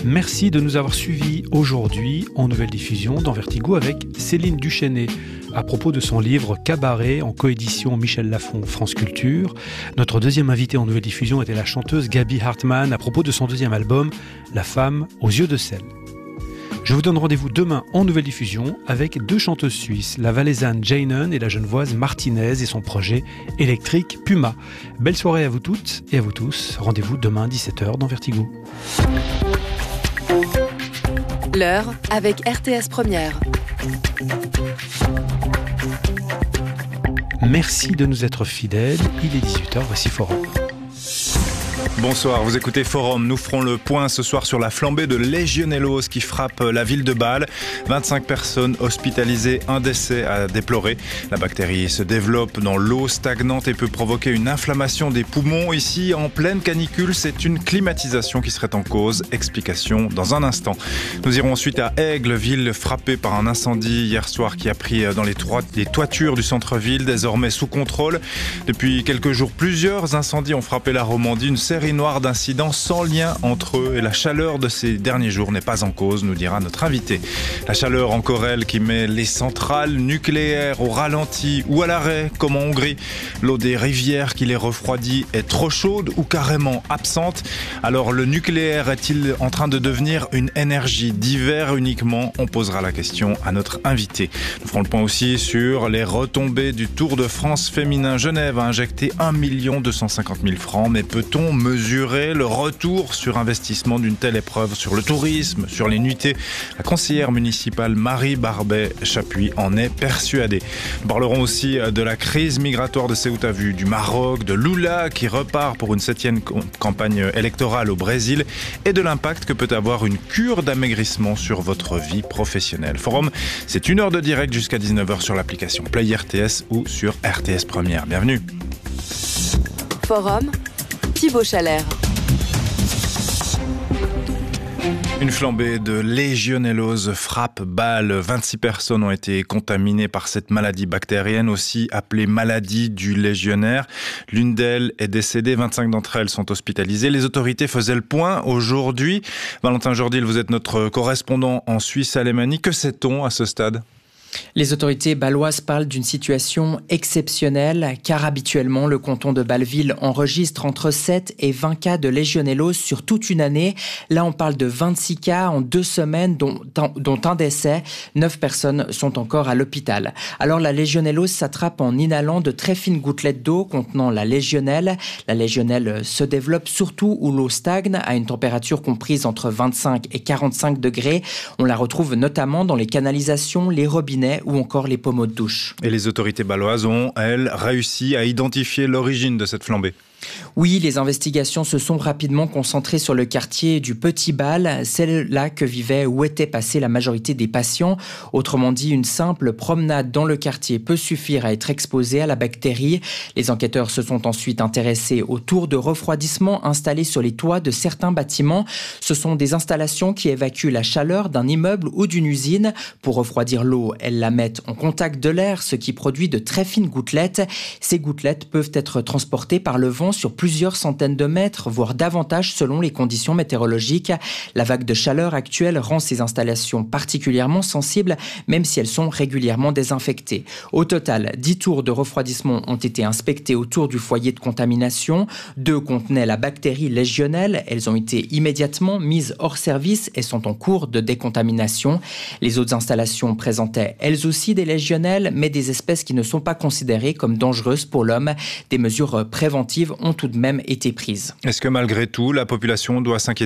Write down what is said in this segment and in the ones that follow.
Merci de nous avoir suivis aujourd'hui en nouvelle diffusion dans Vertigo avec Céline Duchesnay à propos de son livre Cabaret en coédition Michel Lafon France Culture. Notre deuxième invitée en nouvelle diffusion était la chanteuse Gaby Hartmann à propos de son deuxième album La femme aux yeux de sel. Je vous donne rendez-vous demain en nouvelle diffusion avec deux chanteuses suisses, la valaisanne Jainen et la genevoise Martinez et son projet électrique Puma. Belle soirée à vous toutes et à vous tous. Rendez-vous demain 17h dans Vertigo. L'heure avec RTS Première. Merci de nous être fidèles. Il est 18h, voici Forum. Bonsoir, vous écoutez Forum. Nous ferons le point ce soir sur la flambée de Legionellose qui frappe la ville de Bâle. 25 personnes hospitalisées, un décès à déplorer. La bactérie se développe dans l'eau stagnante et peut provoquer une inflammation des poumons. Ici, en pleine canicule, c'est une climatisation qui serait en cause. Explication dans un instant. Nous irons ensuite à Aigle, ville frappée par un incendie hier soir qui a pris dans les toitures du centre-ville, désormais sous contrôle. Depuis quelques jours, plusieurs incendies ont frappé la Romandie. Une série noire d'incidents sans lien entre eux et la chaleur de ces derniers jours n'est pas en cause, nous dira notre invité. La chaleur encore elle qui met les centrales nucléaires au ralenti ou à l'arrêt comme en Hongrie. L'eau des rivières qui les refroidit est trop chaude ou carrément absente. Alors le nucléaire est-il en train de devenir une énergie d'hiver uniquement? On posera la question à notre invité. Nous ferons le point aussi sur les retombées du Tour de France féminin. Genève a injecté 1 250 000 francs, mais peut-on mesurer le retour sur investissement d'une telle épreuve sur le tourisme, sur les nuitées? La conseillère municipale Marie Barbet-Chapuis en est persuadée. Nous parlerons aussi de la crise migratoire de Ceuta Vue, du Maroc, de Lula qui repart pour une 7e campagne électorale au Brésil et de l'impact que peut avoir une cure d'amaigrissement sur votre vie professionnelle. Forum, c'est 1 heure de direct jusqu'à 19h sur l'application Play RTS ou sur RTS Première. Bienvenue. Forum, Thibaut Chalère. Une flambée de légionellose frappe Bâle. 26 personnes ont été contaminées par cette maladie bactérienne, aussi appelée maladie du légionnaire. L'une d'elles est décédée, 25 d'entre elles sont hospitalisées. Les autorités faisaient le point aujourd'hui. Valentin Jourdil, vous êtes notre correspondant en Suisse alémanique. Que sait-on à ce stade ? Les autorités bâloises parlent d'une situation exceptionnelle car habituellement le canton de Bâle-Ville enregistre entre 7 et 20 cas de légionellose sur toute une année. Là on parle de 26 cas en 2 semaines dont un décès. 9 personnes sont encore à l'hôpital. Alors la légionellose s'attrape en inhalant de très fines gouttelettes d'eau contenant la légionelle. La légionelle se développe surtout où l'eau stagne à une température comprise entre 25 et 45 degrés. On la retrouve notamment dans les canalisations, les robinets ou encore les pommeaux de douche. Et les autorités bâloises ont, elles, réussi à identifier l'origine de cette flambée. Oui, les investigations se sont rapidement concentrées sur le quartier du Petit Bâle, celle-là que vivaient ou étaient passés la majorité des patients. Autrement dit, une simple promenade dans le quartier peut suffire à être exposée à la bactérie. Les enquêteurs se sont ensuite intéressés aux tours de refroidissement installées sur les toits de certains bâtiments. Ce sont des installations qui évacuent la chaleur d'un immeuble ou d'une usine. Pour refroidir l'eau, elles la mettent en contact de l'air, ce qui produit de très fines gouttelettes. Ces gouttelettes peuvent être transportées par le vent sur plusieurs centaines de mètres, voire davantage selon les conditions météorologiques. La vague de chaleur actuelle rend ces installations particulièrement sensibles, même si elles sont régulièrement désinfectées. Au total, 10 tours de refroidissement ont été inspectés autour du foyer de contamination. 2 contenaient la bactérie légionnelle. Elles ont été immédiatement mises hors service et sont en cours de décontamination. Les autres installations présentaient elles aussi des légionnelles, mais des espèces qui ne sont pas considérées comme dangereuses pour l'homme. Des mesures préventives ont tout de même été prises. Est-ce que malgré tout, la population doit s'inquiéter ?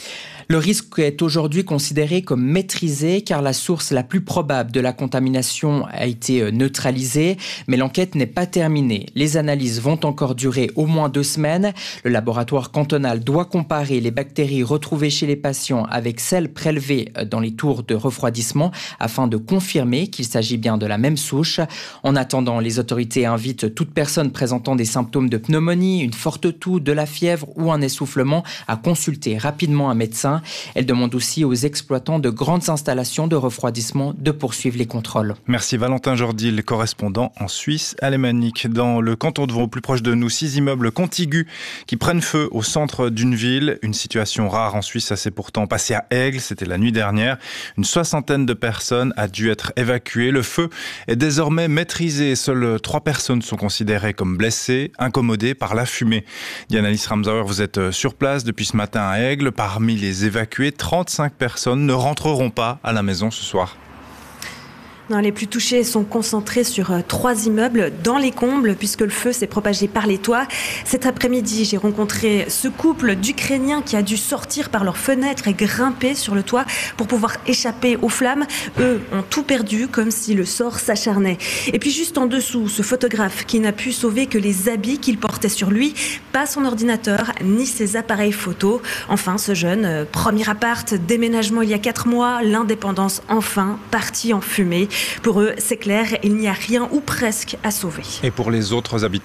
Le risque est aujourd'hui considéré comme maîtrisé car la source la plus probable de la contamination a été neutralisée, mais l'enquête n'est pas terminée. Les analyses vont encore durer au moins 2 semaines. Le laboratoire cantonal doit comparer les bactéries retrouvées chez les patients avec celles prélevées dans les tours de refroidissement afin de confirmer qu'il s'agit bien de la même souche. En attendant, les autorités invitent toute personne présentant des symptômes de pneumonie, une forte toux, de la fièvre ou un essoufflement à consulter rapidement un médecin. terrain. Elle demande aussi aux exploitants de grandes installations de refroidissement de poursuivre les contrôles. Merci Valentin Jordil, correspondant en Suisse alémanique. Dans le canton de Vaud, plus proche de nous, 6 immeubles contigus qui prennent feu au centre d'une ville. Une situation rare en Suisse, ça s'est pourtant passé à Aigle, c'était la nuit dernière. Une 60aine de personnes a dû être évacuées. Le feu est désormais maîtrisé. Seules 3 personnes sont considérées comme blessées, incommodées par la fumée. Diana-Lise Ramsauer, vous êtes sur place depuis ce matin à Aigle. Parmi les évacués, 35 personnes ne rentreront pas à la maison ce soir. Non, les plus touchés sont concentrés sur 3 immeubles dans les combles puisque le feu s'est propagé par les toits. Cet après-midi, j'ai rencontré ce couple d'Ukrainiens qui a dû sortir par leurs fenêtres et grimper sur le toit pour pouvoir échapper aux flammes. Eux ont tout perdu comme si le sort s'acharnait. Et puis juste en dessous, ce photographe qui n'a pu sauver que les habits qu'il portait sur lui, pas son ordinateur ni ses appareils photo. Enfin, ce jeune, premier appart, déménagement il y a 4 mois, l'indépendance enfin, partie en fumée. Pour eux, c'est clair, il n'y a rien ou presque à sauver. Et pour les autres habitants ?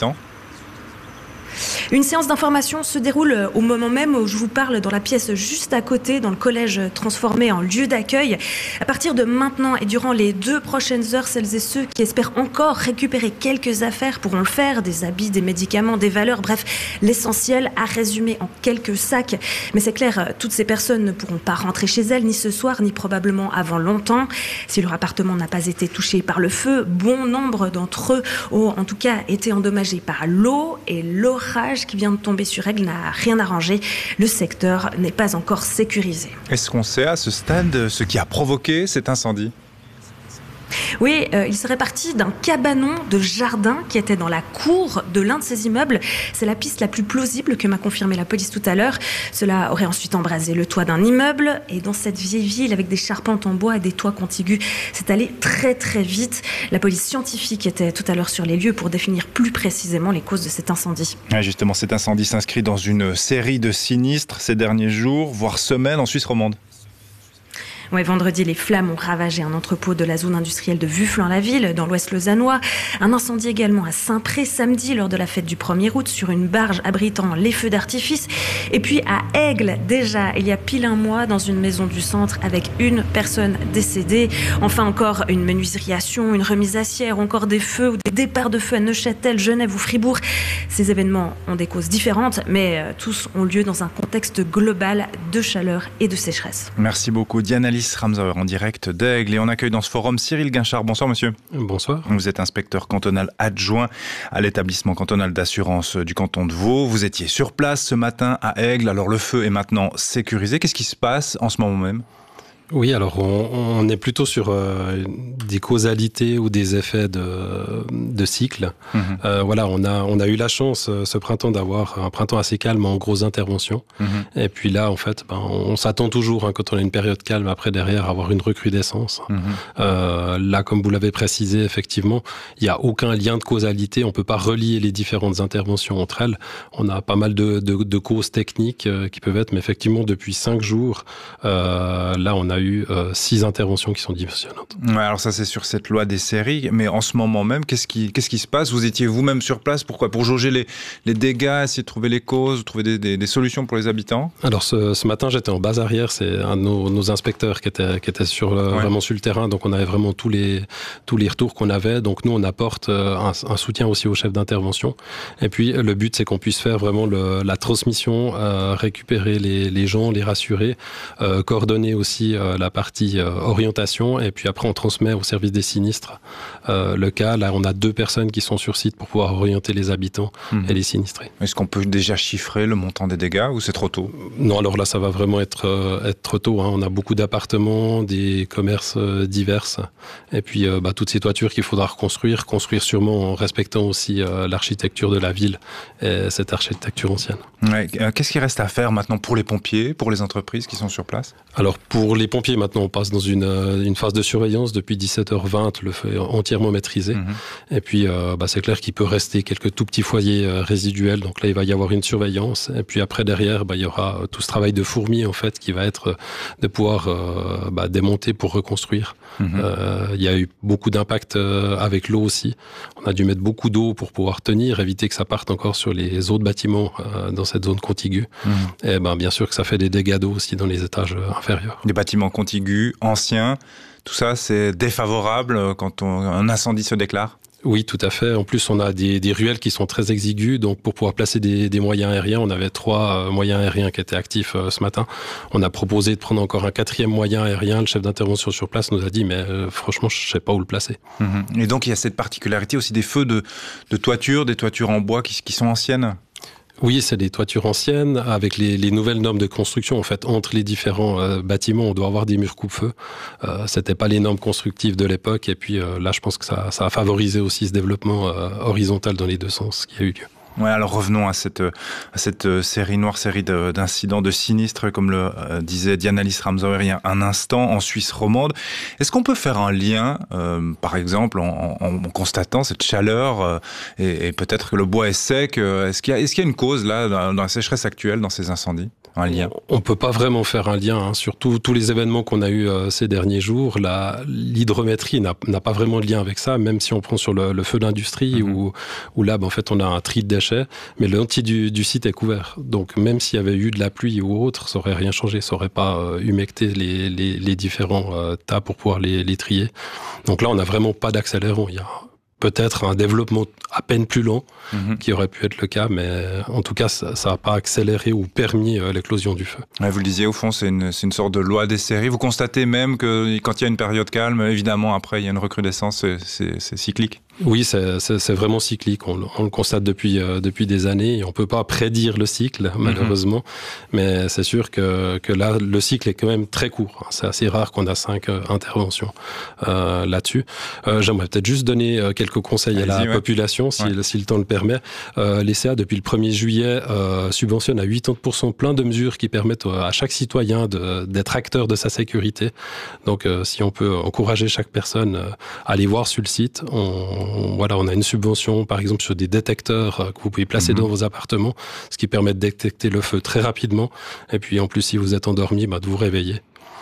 Une séance d'information se déroule au moment même où je vous parle dans la pièce juste à côté, dans le collège transformé en lieu d'accueil. À partir de maintenant et durant les 2 prochaines heures, celles et ceux qui espèrent encore récupérer quelques affaires pourront le faire, des habits, des médicaments, des valeurs, bref, l'essentiel à résumer en quelques sacs. Mais c'est clair, toutes ces personnes ne pourront pas rentrer chez elles, ni ce soir, ni probablement avant longtemps. Si leur appartement n'a pas été touché par le feu, bon nombre d'entre eux ont en tout cas été endommagés par l'eau et l'orage qui vient de tomber sur Aigle n'a rien arrangé. Le secteur n'est pas encore sécurisé. Est-ce qu'on sait à ce stade ce qui a provoqué cet incendie ? Oui, il serait parti d'un cabanon de jardin qui était dans la cour de l'un de ces immeubles. C'est la piste la plus plausible que m'a confirmé la police tout à l'heure. Cela aurait ensuite embrasé le toit d'un immeuble. Et dans cette vieille ville avec des charpentes en bois et des toits contigus, c'est allé très très vite. La police scientifique était tout à l'heure sur les lieux pour définir plus précisément les causes de cet incendie. Ouais, justement, cet incendie s'inscrit dans une série de sinistres ces derniers jours, voire semaines en Suisse romande. Ouais, vendredi, les flammes ont ravagé un entrepôt de la zone industrielle de Vufflan-la-Ville, dans l'ouest lausannois. Un incendie également à Saint-Pré, samedi, lors de la fête du 1er août, sur une barge abritant les feux d'artifice. Et puis à Aigle, déjà, il y a pile un mois, dans une maison du centre, avec une personne décédée. Enfin, encore une menuiserie à Sion, une remise acière, encore des feux ou des départs de feu à Neuchâtel, Genève ou Fribourg. Ces événements ont des causes différentes, mais tous ont lieu dans un contexte global de chaleur et de sécheresse. Merci beaucoup, Diana-Lise Ramsauer en direct d'Aigle. Et on accueille dans ce forum Cyril Guinchard. Bonsoir monsieur. Bonsoir. Vous êtes inspecteur cantonal adjoint à l'établissement cantonal d'assurance du canton de Vaud. Vous étiez sur place ce matin à Aigle. Alors le feu est maintenant sécurisé. Qu'est-ce qui se passe en ce moment même ? Oui, alors on est plutôt sur des causalités ou des effets de cycle. Voilà, on a eu la chance ce printemps d'avoir un printemps assez calme en grosses interventions. Et puis là, en fait, on s'attend toujours, quand on a une période calme, après derrière, à avoir une recrudescence. Là, comme vous l'avez précisé, effectivement, il n'y a aucun lien de causalité. On ne peut pas relier les différentes interventions entre elles. On a pas mal de causes techniques qui peuvent être, mais effectivement, depuis 5 jours, là, on a eu 6 interventions qui sont dimensionnantes. Ouais, alors ça, c'est sur cette loi des séries. Mais en ce moment même, qu'est-ce qui se passe ? Vous étiez vous-même sur place. Pourquoi ? Pour jauger les dégâts, essayer de trouver les causes, trouver des solutions pour les habitants ? Alors ce matin, j'étais en base arrière. C'est un de nos inspecteurs qui était vraiment sur le terrain. Donc on avait vraiment tous les retours qu'on avait. Donc nous, on apporte un soutien aussi aux chefs d'intervention. Et puis le but, c'est qu'on puisse faire vraiment la transmission, récupérer les gens, les rassurer, coordonner aussi la partie orientation, et puis après on transmet au service des sinistres le cas. Là, on a 2 personnes qui sont sur site pour pouvoir orienter les habitants et les sinistrés. Est-ce qu'on peut déjà chiffrer le montant des dégâts ou c'est trop tôt ? Non, alors là, ça va vraiment être trop tôt. On a beaucoup d'appartements, des commerces divers, et puis toutes ces toitures qu'il faudra construire sûrement en respectant aussi l'architecture de la ville et cette architecture ancienne. Ouais. Qu'est-ce qu'il reste à faire maintenant pour les pompiers, pour les entreprises qui sont sur place ? Alors pour les pompiers, pompiers, maintenant, on passe dans une phase de surveillance. Depuis 17h20, le feu est entièrement maîtrisé. Et puis, c'est clair qu'il peut rester quelques tout petits foyers résiduels. Donc là, il va y avoir une surveillance. Et puis après, derrière, il y aura tout ce travail de fourmi, en fait, qui va être de pouvoir démonter pour reconstruire. Il y a eu beaucoup d'impact avec l'eau aussi. On a dû mettre beaucoup d'eau pour pouvoir tenir, éviter que ça parte encore sur les autres bâtiments dans cette zone contiguë. Et bien sûr que ça fait des dégâts d'eau aussi dans les étages inférieurs. Des bâtiments contigus, anciens, tout ça c'est défavorable quand un incendie se déclare? Oui, tout à fait. En plus, on a des ruelles qui sont très exiguës. Donc, pour pouvoir placer des moyens aériens, on avait 3 moyens aériens qui étaient actifs ce matin. On a proposé de prendre encore un 4e moyen aérien. Le chef d'intervention sur place nous a dit, mais franchement, je ne sais pas où le placer. Et donc, il y a cette particularité aussi des feux de toiture, des toitures en bois qui sont anciennes? Oui, c'est des toitures anciennes avec les nouvelles normes de construction. En fait, entre les différents bâtiments, on doit avoir des murs coupe-feu. C'était pas les normes constructives de l'époque. Et puis là, je pense que ça a favorisé aussi ce développement horizontal dans les deux sens qui a eu lieu. Ouais, alors revenons à cette série d'incidents, de sinistres, comme le disait Diana-Lys Ramsauer il y a un instant, en Suisse romande. Est-ce qu'on peut faire un lien, par exemple, en constatant cette chaleur et peut-être que le bois est sec? Est-ce qu'il y a une cause là dans la sécheresse actuelle, dans ces incendies? Un lien? On peut pas vraiment faire un lien, surtout tous les événements qu'on a eu ces derniers jours. L'hydrométrie n'a pas vraiment de lien avec ça, même si on prend sur le feu d'industrie où là, en fait, on a un tri de déchets, mais le entier du site est couvert. Donc, même s'il y avait eu de la pluie ou autre, ça aurait rien changé. Ça aurait pas humecté les différents tas pour pouvoir les trier. Donc là, on n'a vraiment pas d'accélérant. Il y a peut-être un développement à peine plus lent qui aurait pu être le cas, mais en tout cas, ça n'a pas accéléré ou permis l'éclosion du feu. Ouais, vous le disiez, au fond, c'est une sorte de loi des séries. Vous constatez même que quand il y a une période calme, évidemment, après, il y a une recrudescence, c'est cyclique. Oui, c'est vraiment cyclique. On le constate depuis des années et on peut pas prédire le cycle, malheureusement. Mais c'est sûr que là, le cycle est quand même très court. C'est assez rare qu'on a 5 interventions là-dessus. J'aimerais peut-être juste donner quelques conseils à la population, si le temps le permet. L'ECA, depuis le 1er juillet, subventionne à 80% plein de mesures qui permettent à chaque citoyen d'être acteur de sa sécurité. Donc, si on peut encourager chaque personne à aller voir sur le site, on a une subvention, par exemple, sur des détecteurs que vous pouvez placer dans vos appartements, ce qui permet de détecter le feu très rapidement. Et puis, en plus, si vous êtes endormi, de vous réveiller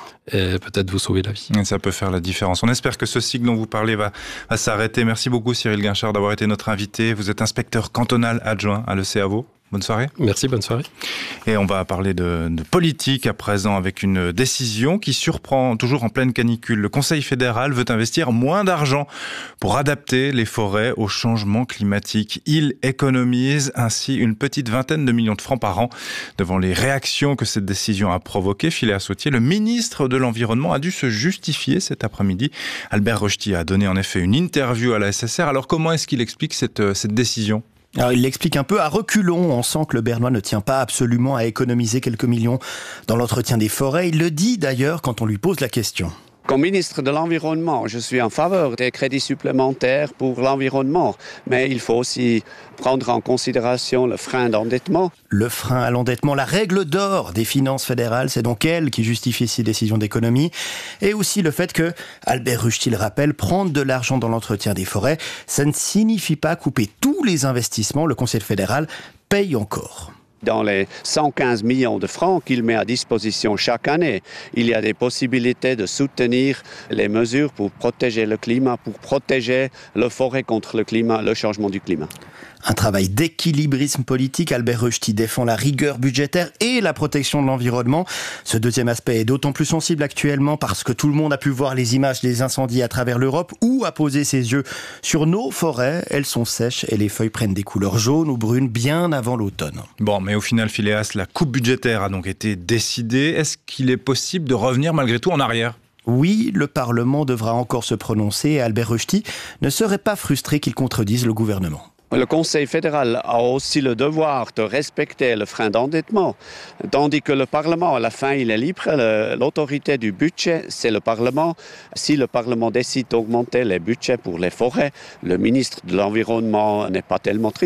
et peut-être vous sauver la vie. Et ça peut faire la différence. On espère que ce cycle dont vous parlez va s'arrêter. Merci beaucoup, Cyril Guinchard, d'avoir été notre invité. Vous êtes inspecteur cantonal adjoint à l'ECAVO. Bonne soirée. Merci, bonne soirée. Et on va parler de politique à présent avec une décision qui surprend toujours en pleine canicule. Le Conseil fédéral veut investir moins d'argent pour adapter les forêts au changement climatique. Il économise ainsi une petite vingtaine de millions de francs par an. Devant les réactions que cette décision a provoquées, Philéa Sautier, le ministre de l'Environnement, a dû se justifier cet après-midi. Albert Rochety a donné en effet une interview à la SSR. Alors comment est-ce qu'il explique cette décision ? Alors il l'explique un peu à reculons. On sent que le Bernois ne tient pas absolument à économiser quelques millions dans l'entretien des forêts. Il le dit d'ailleurs quand on lui pose la question. Comme ministre de l'Environnement, je suis en faveur des crédits supplémentaires pour l'environnement, mais il faut aussi prendre en considération le frein d'endettement. Le frein à l'endettement, la règle d'or des finances fédérales, c'est donc elle qui justifie ces décisions d'économie. Et aussi le fait que, Albert Rochety le rappelle, prendre de l'argent dans l'entretien des forêts, ça ne signifie pas couper tous les investissements. Le Conseil fédéral paye encore. Dans les 115 millions de francs qu'il met à disposition chaque année, il y a des possibilités de soutenir les mesures pour protéger le climat, pour protéger la forêt contre le changement du climat. Un travail d'équilibrisme politique. Albert Rochety défend la rigueur budgétaire et la protection de l'environnement. Ce deuxième aspect est d'autant plus sensible actuellement parce que tout le monde a pu voir les images des incendies à travers l'Europe ou a posé ses yeux sur nos forêts. Elles sont sèches et les feuilles prennent des couleurs jaunes ou brunes bien avant l'automne. Bon, mais au final, Philéas, la coupe budgétaire a donc été décidée. Est-ce qu'il est possible de revenir malgré tout en arrière ? Oui, le Parlement devra encore se prononcer et Albert Rochety ne serait pas frustré qu'il contredise le gouvernement. Le Conseil fédéral a aussi le devoir de respecter le frein d'endettement, tandis que le Parlement, à la fin, il est libre. L'autorité du budget, c'est le Parlement. Si le Parlement décide d'augmenter les budgets pour les forêts, le ministre de l'Environnement n'est pas tellement triste.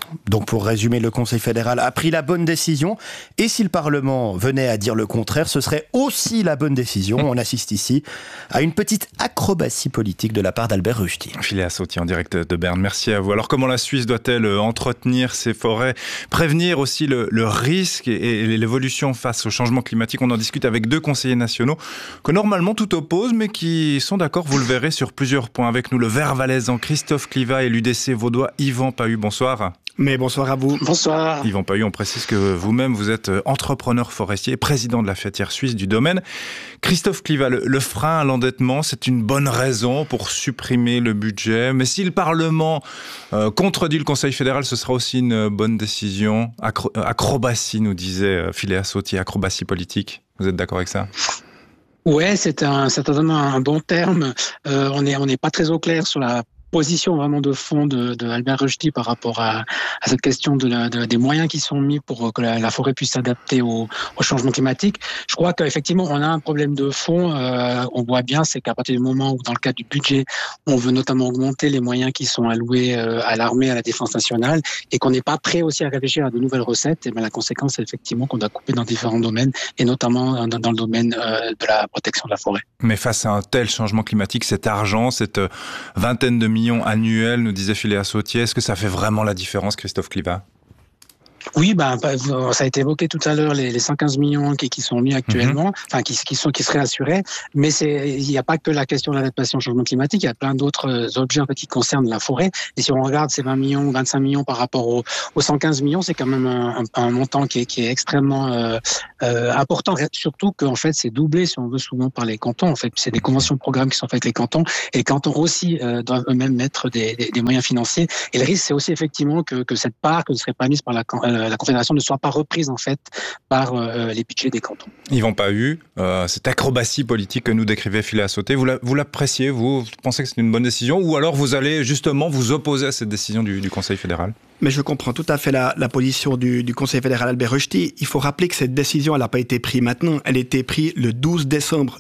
Donc pour résumer, le Conseil fédéral a pris la bonne décision et si le Parlement venait à dire le contraire, ce serait aussi la bonne décision. On assiste ici à une petite acrobatie politique de la part d'Albert Rushdie. Philéa Sauty en direct de Berne, merci à vous. Alors comment la Suisse doit-elle entretenir ses forêts, prévenir aussi le risque et l'évolution face au changement climatique? On en discute avec 2 conseillers nationaux que normalement tout oppose mais qui sont d'accord, vous le verrez, sur plusieurs points. Avec nous le Vert valaisan Christophe Clivat et l'UDC vaudois Yvan Pahu. Bonsoir. Mais bonsoir à vous. Bonsoir. Yvan Pahu, on précise que vous-même, vous êtes entrepreneur forestier et président de la Fêtière suisse du domaine. Christophe Clivat, le frein à l'endettement, c'est une bonne raison pour supprimer le budget. Mais si le Parlement contredit le Conseil fédéral, ce sera aussi une bonne décision. Acrobatie, nous disait Philéa Sauty, acrobatie politique. Vous êtes d'accord avec ça ? Ouais, c'est certainement un bon terme. On n'est pas très au clair sur la position vraiment de fond de Albert Rushdie par rapport à cette question des moyens qui sont mis pour que la forêt puisse s'adapter au changement climatique. Je crois qu'effectivement, on a un problème de fond. On voit bien, c'est qu'à partir du moment où, dans le cadre du budget, on veut notamment augmenter les moyens qui sont alloués à l'armée, à la défense nationale, et qu'on n'est pas prêt aussi à réfléchir à de nouvelles recettes, et bien la conséquence, c'est effectivement qu'on doit couper dans différents domaines, et notamment dans le domaine de la protection de la forêt. Mais face à un tel changement climatique, cet argent, cette vingtaine de millions annuels, nous disait Philéa Sauty, est-ce que ça fait vraiment la différence, Christophe Clivat ? Oui, ça a été évoqué tout à l'heure, les 115 millions qui sont mis actuellement, enfin qui seraient assurés, mais il n'y a pas que la question de l'adaptation au changement climatique, il y a plein d'autres objets en fait, qui concernent la forêt, et si on regarde ces 20 millions, 25 millions par rapport aux 115 millions, c'est quand même un montant qui est extrêmement important, surtout qu'en fait c'est doublé, si on veut, souvent par les cantons, en fait, c'est des conventions de programme qui sont faites avec les cantons, et les cantons aussi doivent eux-mêmes mettre des moyens financiers, et le risque c'est aussi effectivement que cette part que ne serait pas mise par la Confédération ne soit pas reprise en fait par les budgets des cantons. Yvan Pahu, cette acrobatie politique que nous décrivait Philéa Sauty, vous l'appréciez, vous pensez que c'est une bonne décision, ou alors vous allez justement vous opposer à cette décision du Conseil fédéral ? Mais je comprends tout à fait la position du Conseil fédéral Albert Rushdie. Il faut rappeler que cette décision, elle n'a pas été prise maintenant. Elle a été prise le 12 décembre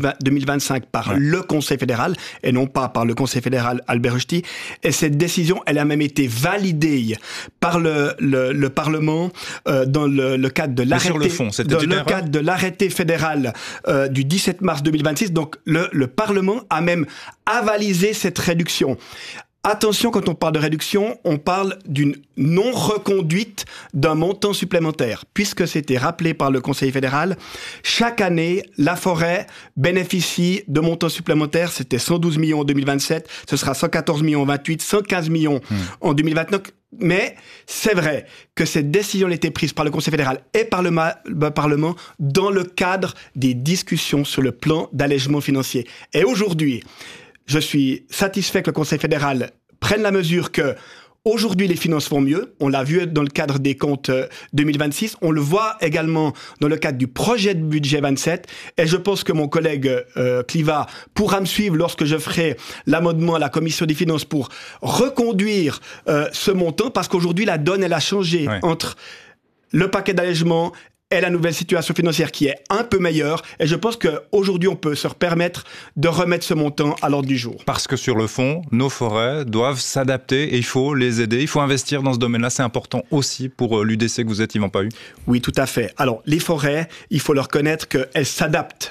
2025 par le Conseil fédéral et non pas par le Conseil fédéral Albert Rushdie. Et cette décision, elle a même été validée par le Parlement dans le cadre de l'arrêté. Sur le fond, dans le cadre de l'arrêté fédéral du 17 mars 2026. Donc le Parlement a même avalisé cette réduction. Attention, quand on parle de réduction, on parle d'une non-reconduite d'un montant supplémentaire. Puisque c'était rappelé par le Conseil fédéral, chaque année, la forêt bénéficie de montants supplémentaires. C'était 112 millions en 2027, ce sera 114 millions en 2028, 115 millions en 2029. Mais c'est vrai que cette décision a été prise par le Conseil fédéral et par le Parlement dans le cadre des discussions sur le plan d'allègement financier. Et aujourd'hui, je suis satisfait que le Conseil fédéral prenne la mesure que aujourd'hui les finances vont mieux. On l'a vu dans le cadre des comptes 2026. On le voit également dans le cadre du projet de budget 27. Et je pense que mon collègue Clivat pourra me suivre lorsque je ferai l'amendement à la Commission des finances pour reconduire ce montant, parce qu'aujourd'hui la donne elle a changé entre le paquet d'allègement et la nouvelle situation financière qui est un peu meilleure. Et je pense qu'aujourd'hui, on peut se permettre de remettre ce montant à l'ordre du jour. Parce que sur le fond, nos forêts doivent s'adapter et il faut les aider. Il faut investir dans ce domaine-là. C'est important aussi pour l'UDC que vous êtes, Yvan Pahu. Oui, tout à fait. Alors, les forêts, il faut leur reconnaître qu'elles s'adaptent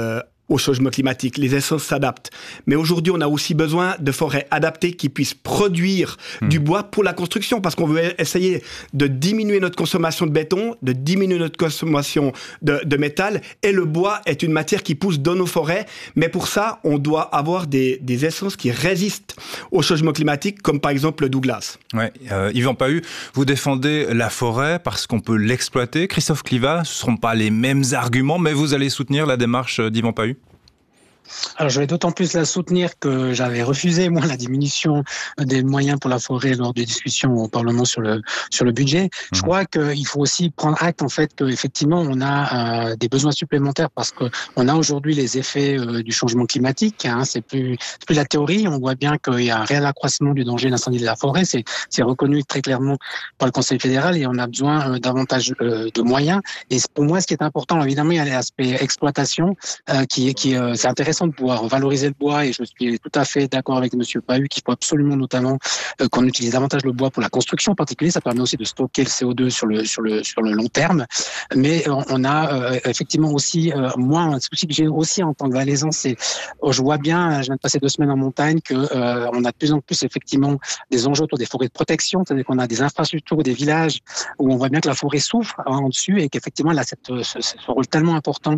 au changement climatique. Les essences s'adaptent. Mais aujourd'hui, on a aussi besoin de forêts adaptées qui puissent produire du bois pour la construction, parce qu'on veut essayer de diminuer notre consommation de béton, de diminuer notre consommation de métal, et le bois est une matière qui pousse dans nos forêts. Mais pour ça, on doit avoir des essences qui résistent au changement climatique, comme par exemple le Douglas. Ouais, Yvan Pahu, vous défendez la forêt parce qu'on peut l'exploiter. Christophe Clivat, ce ne seront pas les mêmes arguments, mais vous allez soutenir la démarche d'Yvan Pahu ? Alors, je vais d'autant plus la soutenir que j'avais refusé, moi, la diminution des moyens pour la forêt lors des discussions au Parlement sur le budget. Je crois qu'il faut aussi prendre acte, en fait, qu'effectivement, on a des besoins supplémentaires parce qu'on a aujourd'hui les effets du changement climatique. Hein, c'est plus la théorie. On voit bien qu'il y a un réel accroissement du danger d'incendie de la forêt. C'est reconnu très clairement par le Conseil fédéral et on a besoin davantage de moyens. Et pour moi, ce qui est important, évidemment, il y a l'aspect exploitation c'est intéressant intéressant de pouvoir valoriser le bois et je suis tout à fait d'accord avec Monsieur Pahu qu'il faut absolument notamment qu'on utilise davantage le bois pour la construction en particulier. Ça permet aussi de stocker le CO2 sur le long terme. Mais on a effectivement aussi, moi, un souci que j'ai aussi en tant que valaisan, c'est, je vois bien, je viens de passer 2 semaines en montagne, que on a de plus en plus effectivement des enjeux autour des forêts de protection, c'est-à-dire qu'on a des infrastructures ou des villages où on voit bien que la forêt souffre en dessus et qu'effectivement elle a ce rôle tellement important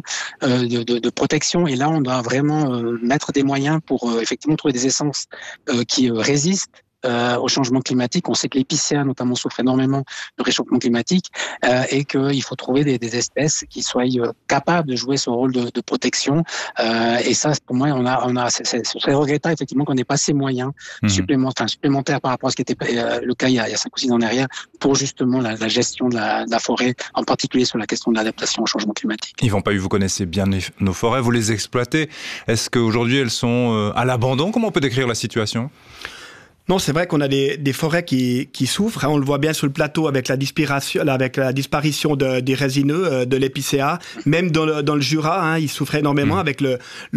de protection. Et là, on doit vraiment mettre des moyens pour effectivement trouver des essences qui résistent au changement climatique. On sait que l'épicéa notamment souffre énormément du réchauffement climatique et qu'il faut trouver des espèces qui soient capables de jouer ce rôle de protection. Et ça, pour moi, ce serait regrettable effectivement qu'on n'ait pas ces moyens supplémentaires par rapport à ce qui était le cas il y a 5 ou 6 ans en arrière pour justement la gestion de la forêt, en particulier sur la question de l'adaptation au changement climatique. Yvan Pahu, vous connaissez bien nos forêts, vous les exploitez. Est-ce qu'aujourd'hui elles sont à l'abandon? Comment on peut décrire la situation? Non, c'est vrai qu'on a des forêts qui souffrent. On le voit bien sur le plateau avec la disparition des résineux, de l'épicéa. Même dans le Jura, ils souffrent énormément avec le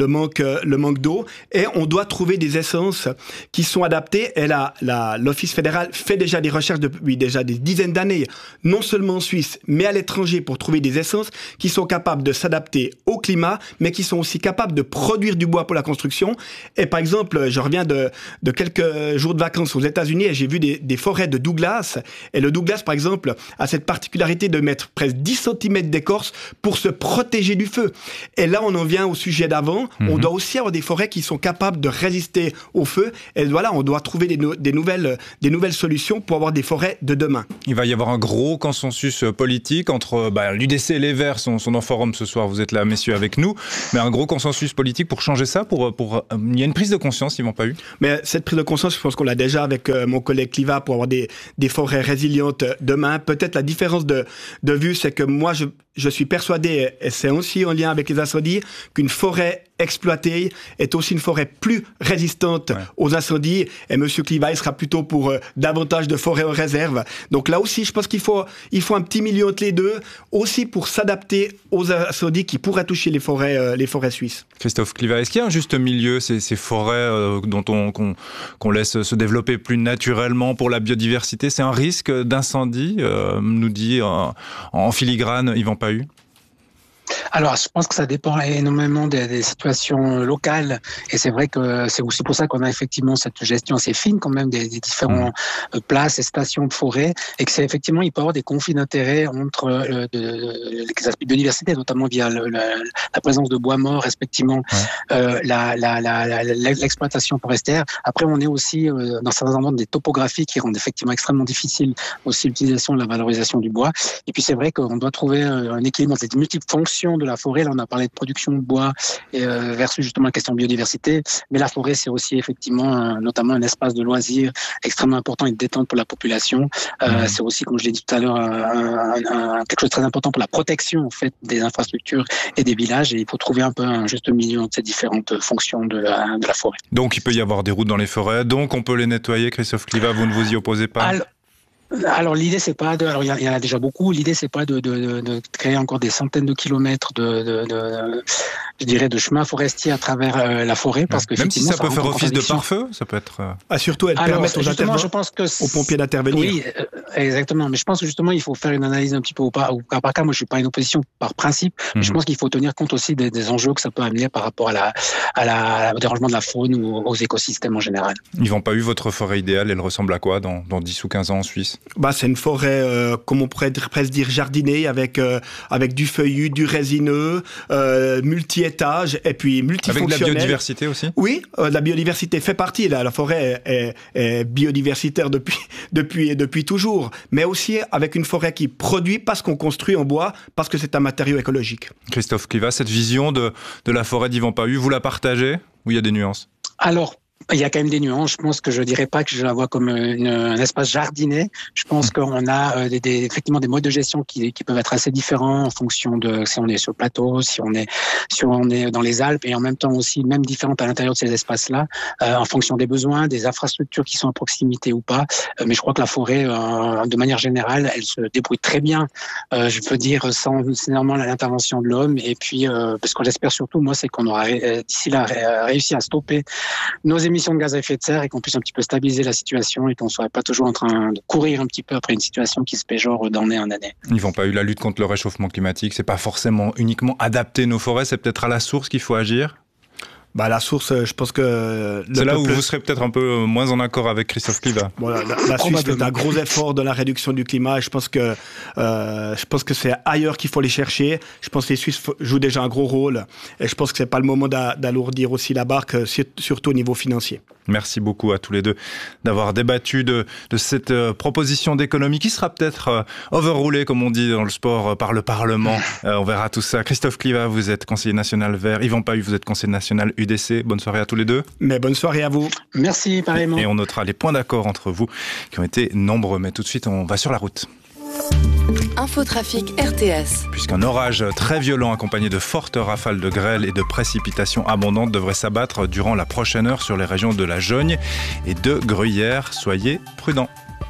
manque d'eau. Et on doit trouver des essences qui sont adaptées. Et l'Office fédéral fait déjà des recherches depuis déjà des dizaines d'années, non seulement en Suisse, mais à l'étranger, pour trouver des essences qui sont capables de s'adapter au climat, mais qui sont aussi capables de produire du bois pour la construction. Et par exemple, je reviens de quelques jours de vacances aux États-Unis et j'ai vu des forêts de Douglas. Et le Douglas, par exemple, a cette particularité de mettre presque 10 cm d'écorce pour se protéger du feu. Et là, on en vient au sujet d'avant. On doit aussi avoir des forêts qui sont capables de résister au feu. Et voilà, on doit trouver des nouvelles solutions pour avoir des forêts de demain. Il va y avoir un gros consensus politique entre l'UDC et les Verts sont en forum ce soir. Vous êtes là, messieurs, avec nous. Mais un gros consensus politique pour changer ça, il y a une prise de conscience, Yvan Pahu. Mais cette prise de conscience, je pense qu'on l'a déjà avec mon collègue Cliva pour avoir des forêts résilientes demain. Peut-être la différence de vue, c'est que moi, je suis persuadé, et c'est aussi en lien avec les incendies, qu'une forêt exploitée est aussi une forêt plus résistante aux incendies. Et Monsieur Cliva, il sera plutôt pour davantage de forêts en réserve. Donc là aussi, je pense qu'il faut un petit milieu entre les deux, aussi pour s'adapter aux incendies qui pourraient toucher les forêts suisses. Christophe Cliva, est-ce qu'il y a un juste milieu, ces forêts qu'on laisse se développer plus naturellement pour la biodiversité? C'est un risque d'incendie, nous dit en filigrane Yvan Pahu? Alors, je pense que ça dépend énormément des situations locales. Et c'est vrai que c'est aussi pour ça qu'on a effectivement cette gestion assez fine quand même des différents places et stations de forêt. Et que c'est effectivement, il peut y avoir des conflits d'intérêts entre les aspects de biodiversité, notamment via la présence de bois morts, respectivement, l'exploitation forestière. Après, on est aussi dans certains endroits des topographies qui rendent effectivement extrêmement difficile aussi l'utilisation de la valorisation du bois. Et puis, c'est vrai qu'on doit trouver un équilibre entre ces multiples fonctions de la forêt. Là, on a parlé de production de bois versus justement la question de biodiversité. Mais la forêt, c'est aussi effectivement notamment un espace de loisirs extrêmement important et de détente pour la population. C'est aussi, comme je l'ai dit tout à l'heure, quelque chose de très important pour la protection en fait des infrastructures et des villages. Et il faut trouver un peu un juste milieu entre ces différentes fonctions de la forêt. Donc, il peut y avoir des routes dans les forêts. Donc, on peut les nettoyer. Christophe Cliva, vous ne vous y opposez pas? Alors l'idée c'est pas alors il y en a déjà beaucoup. L'idée c'est pas de créer encore des centaines de kilomètres je dirais de chemins forestiers à travers la forêt, parce que même si ça peut faire office de pare-feu, ça peut être. Surtout elle permet aux pompiers d'intervenir. Oui, exactement. Mais je pense que justement il faut faire une analyse un petit peu au cas par cas. Moi je suis pas une opposition par principe, mais je pense qu'il faut tenir compte aussi des enjeux que ça peut amener par rapport au dérangement de la faune ou aux écosystèmes en général. Yvan Pahu, votre forêt idéale, elle ressemble à quoi dans 10 ou 15 ans en Suisse? C'est une forêt, comme on pourrait presque dire, jardinée, avec du feuillu, du résineux, multi-étages, et puis multifonctionnel. Avec de la biodiversité aussi? Oui, la biodiversité fait partie. La forêt est biodiversitaire depuis toujours, mais aussi avec une forêt qui produit parce qu'on construit en bois, parce que c'est un matériau écologique. Christophe Cliva, cette vision de la forêt d'Yvan Pahu, vous la partagez ou il y a des nuances? Alors, Il y a quand même des nuances. Je pense que je dirais pas que je la vois comme un espace jardiné. Je pense qu'on a effectivement des modes de gestion qui peuvent être assez différents en fonction de si on est sur le plateau, si on est dans les Alpes, et en même temps aussi même différentes à l'intérieur de ces espaces-là, en fonction des besoins, des infrastructures qui sont à proximité ou pas. Mais je crois que la forêt, de manière générale, elle se débrouille très bien. Je peux dire sans nécessairement l'intervention de l'homme. Et puis, parce que j'espère surtout, moi, c'est qu'on aura d'ici là réussi à stopper nos émissions de gaz à effet de serre et qu'on puisse un petit peu stabiliser la situation et qu'on ne soit pas toujours en train de courir un petit peu après une situation qui se péjore d'année en année. Ils vont pas eu la lutte contre le réchauffement climatique, c'est pas forcément uniquement adapter nos forêts, c'est peut-être à la source qu'il faut agir. La source, je pense que... C'est là où vous serez peut-être un peu moins en accord avec Christophe Cliva. Voilà, la Suisse fait un gros effort dans la réduction du climat et je pense que c'est ailleurs qu'il faut les chercher. Je pense que les Suisses jouent déjà un gros rôle et je pense que c'est pas le moment d'alourdir aussi la barque, surtout au niveau financier. Merci beaucoup à tous les deux d'avoir débattu de cette proposition d'économie qui sera peut-être overroulée, comme on dit dans le sport, par le Parlement. On verra tout ça. Christophe Cliva, vous êtes conseiller national vert. Yvan Pahu, vous êtes conseiller national UDC. Bonne soirée à tous les deux. Mais bonne soirée à vous. Merci, pareillement. Et on notera les points d'accord entre vous qui ont été nombreux. Mais tout de suite, on va sur la route. Infotrafic RTS. Puisqu'un orage très violent accompagné de fortes rafales de grêle et de précipitations abondantes devrait s'abattre durant la prochaine heure sur les régions de la Jogne et de Gruyère. Soyez prudents.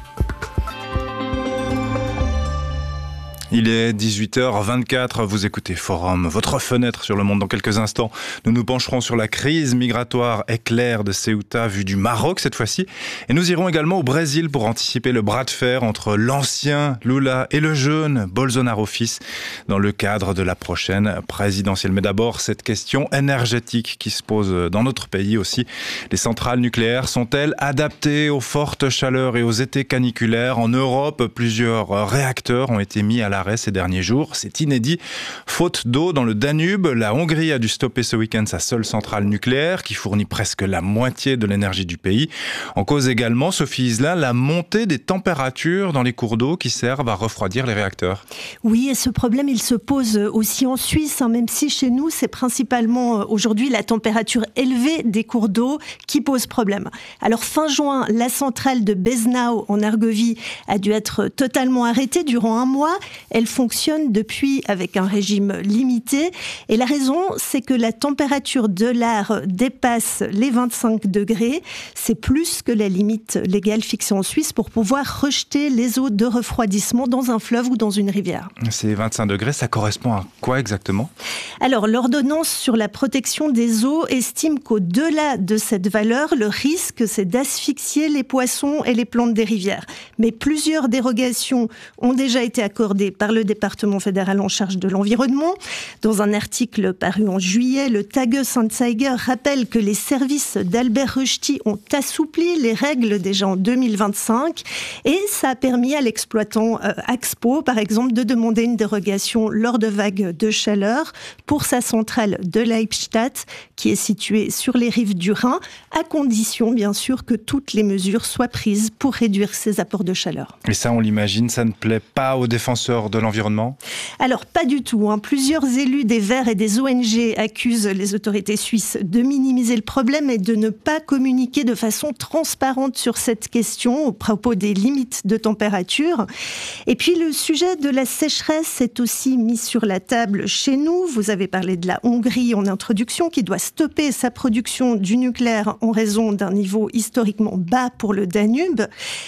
Il est 18h24, vous écoutez Forum, votre fenêtre sur le monde. Dans quelques instants, nous nous pencherons sur la crise migratoire éclair de Ceuta, vue du Maroc cette fois-ci. Et nous irons également au Brésil pour anticiper le bras de fer entre l'ancien Lula et le jeune Bolsonaro fils dans le cadre de la prochaine présidentielle. Mais d'abord, cette question énergétique qui se pose dans notre pays aussi. Les centrales nucléaires sont-elles adaptées aux fortes chaleurs et aux étés caniculaires? En Europe, plusieurs réacteurs ont été mis à l'arrêt ces derniers jours. C'est inédit. Faute d'eau dans le Danube, la Hongrie a dû stopper ce week-end sa seule centrale nucléaire qui fournit presque la moitié de l'énergie du pays. En cause également, Sophie Iselin, la montée des températures dans les cours d'eau qui servent à refroidir les réacteurs. Oui, et ce problème, il se pose aussi en Suisse, même si chez nous, c'est principalement aujourd'hui la température élevée des cours d'eau qui pose problème. Alors fin juin, la centrale de Beznau en Argovie a dû être totalement arrêtée durant un mois. Elle fonctionne depuis avec un régime limité. Et la raison, c'est que la température de l'air dépasse les 25 degrés. C'est plus que la limite légale fixée en Suisse pour pouvoir rejeter les eaux de refroidissement dans un fleuve ou dans une rivière. Ces 25 degrés, ça correspond à quoi exactement? Alors, l'ordonnance sur la protection des eaux estime qu'au-delà de cette valeur, le risque, c'est d'asphyxier les poissons et les plantes des rivières. Mais plusieurs dérogations ont déjà été accordées par le département fédéral en charge de l'environnement. Dans un article paru en juillet, le Tagesanzeiger rappelle que les services d'Albert Rushdie ont assoupli les règles déjà en 2025 et ça a permis à l'exploitant Axpo, par exemple, de demander une dérogation lors de vagues de chaleur pour sa centrale de Leibstadt qui est située sur les rives du Rhin, à condition bien sûr que toutes les mesures soient prises pour réduire ces apports de chaleur. Et ça, on l'imagine, ça ne plaît pas aux défenseurs de l'environnement? Alors, pas du tout. Plusieurs élus des Verts et des ONG accusent les autorités suisses de minimiser le problème et de ne pas communiquer de façon transparente sur cette question au propos des limites de température. Et puis, le sujet de la sécheresse est aussi mis sur la table chez nous. Vous avez parlé de la Hongrie en introduction qui doit stopper sa production du nucléaire en raison d'un niveau historiquement bas pour le Danube.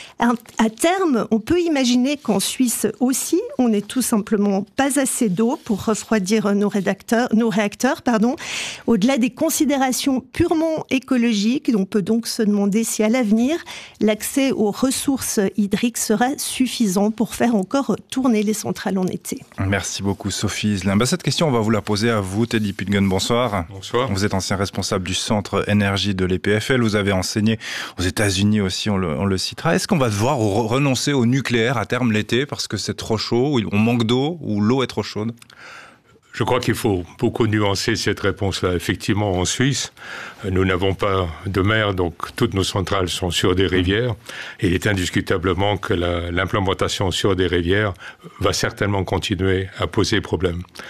À terme, on peut imaginer qu'en Suisse aussi, on n'est tout simplement pas assez d'eau pour refroidir nos réacteurs. Au-delà des considérations purement écologiques, on peut donc se demander si à l'avenir, l'accès aux ressources hydriques sera suffisant pour faire encore tourner les centrales en été. Merci beaucoup Sophie Iselin. Cette question, on va vous la poser à vous, Teddy Putgen. Bonsoir. Bonsoir. Vous êtes ancien responsable du centre énergie de l'EPFL. Vous avez enseigné aux États-Unis aussi, on le citera. Est-ce qu'on va devoir renoncer au nucléaire à terme l'été parce que c'est trop chaud, on manque d'eau ou l'eau est trop chaude? Je crois qu'il faut beaucoup nuancer cette réponse-là. Effectivement, en Suisse, nous n'avons pas de mer, donc toutes nos centrales sont sur des rivières. Et il est indiscutablement que l'implémentation sur des rivières va certainement continuer à poser problème.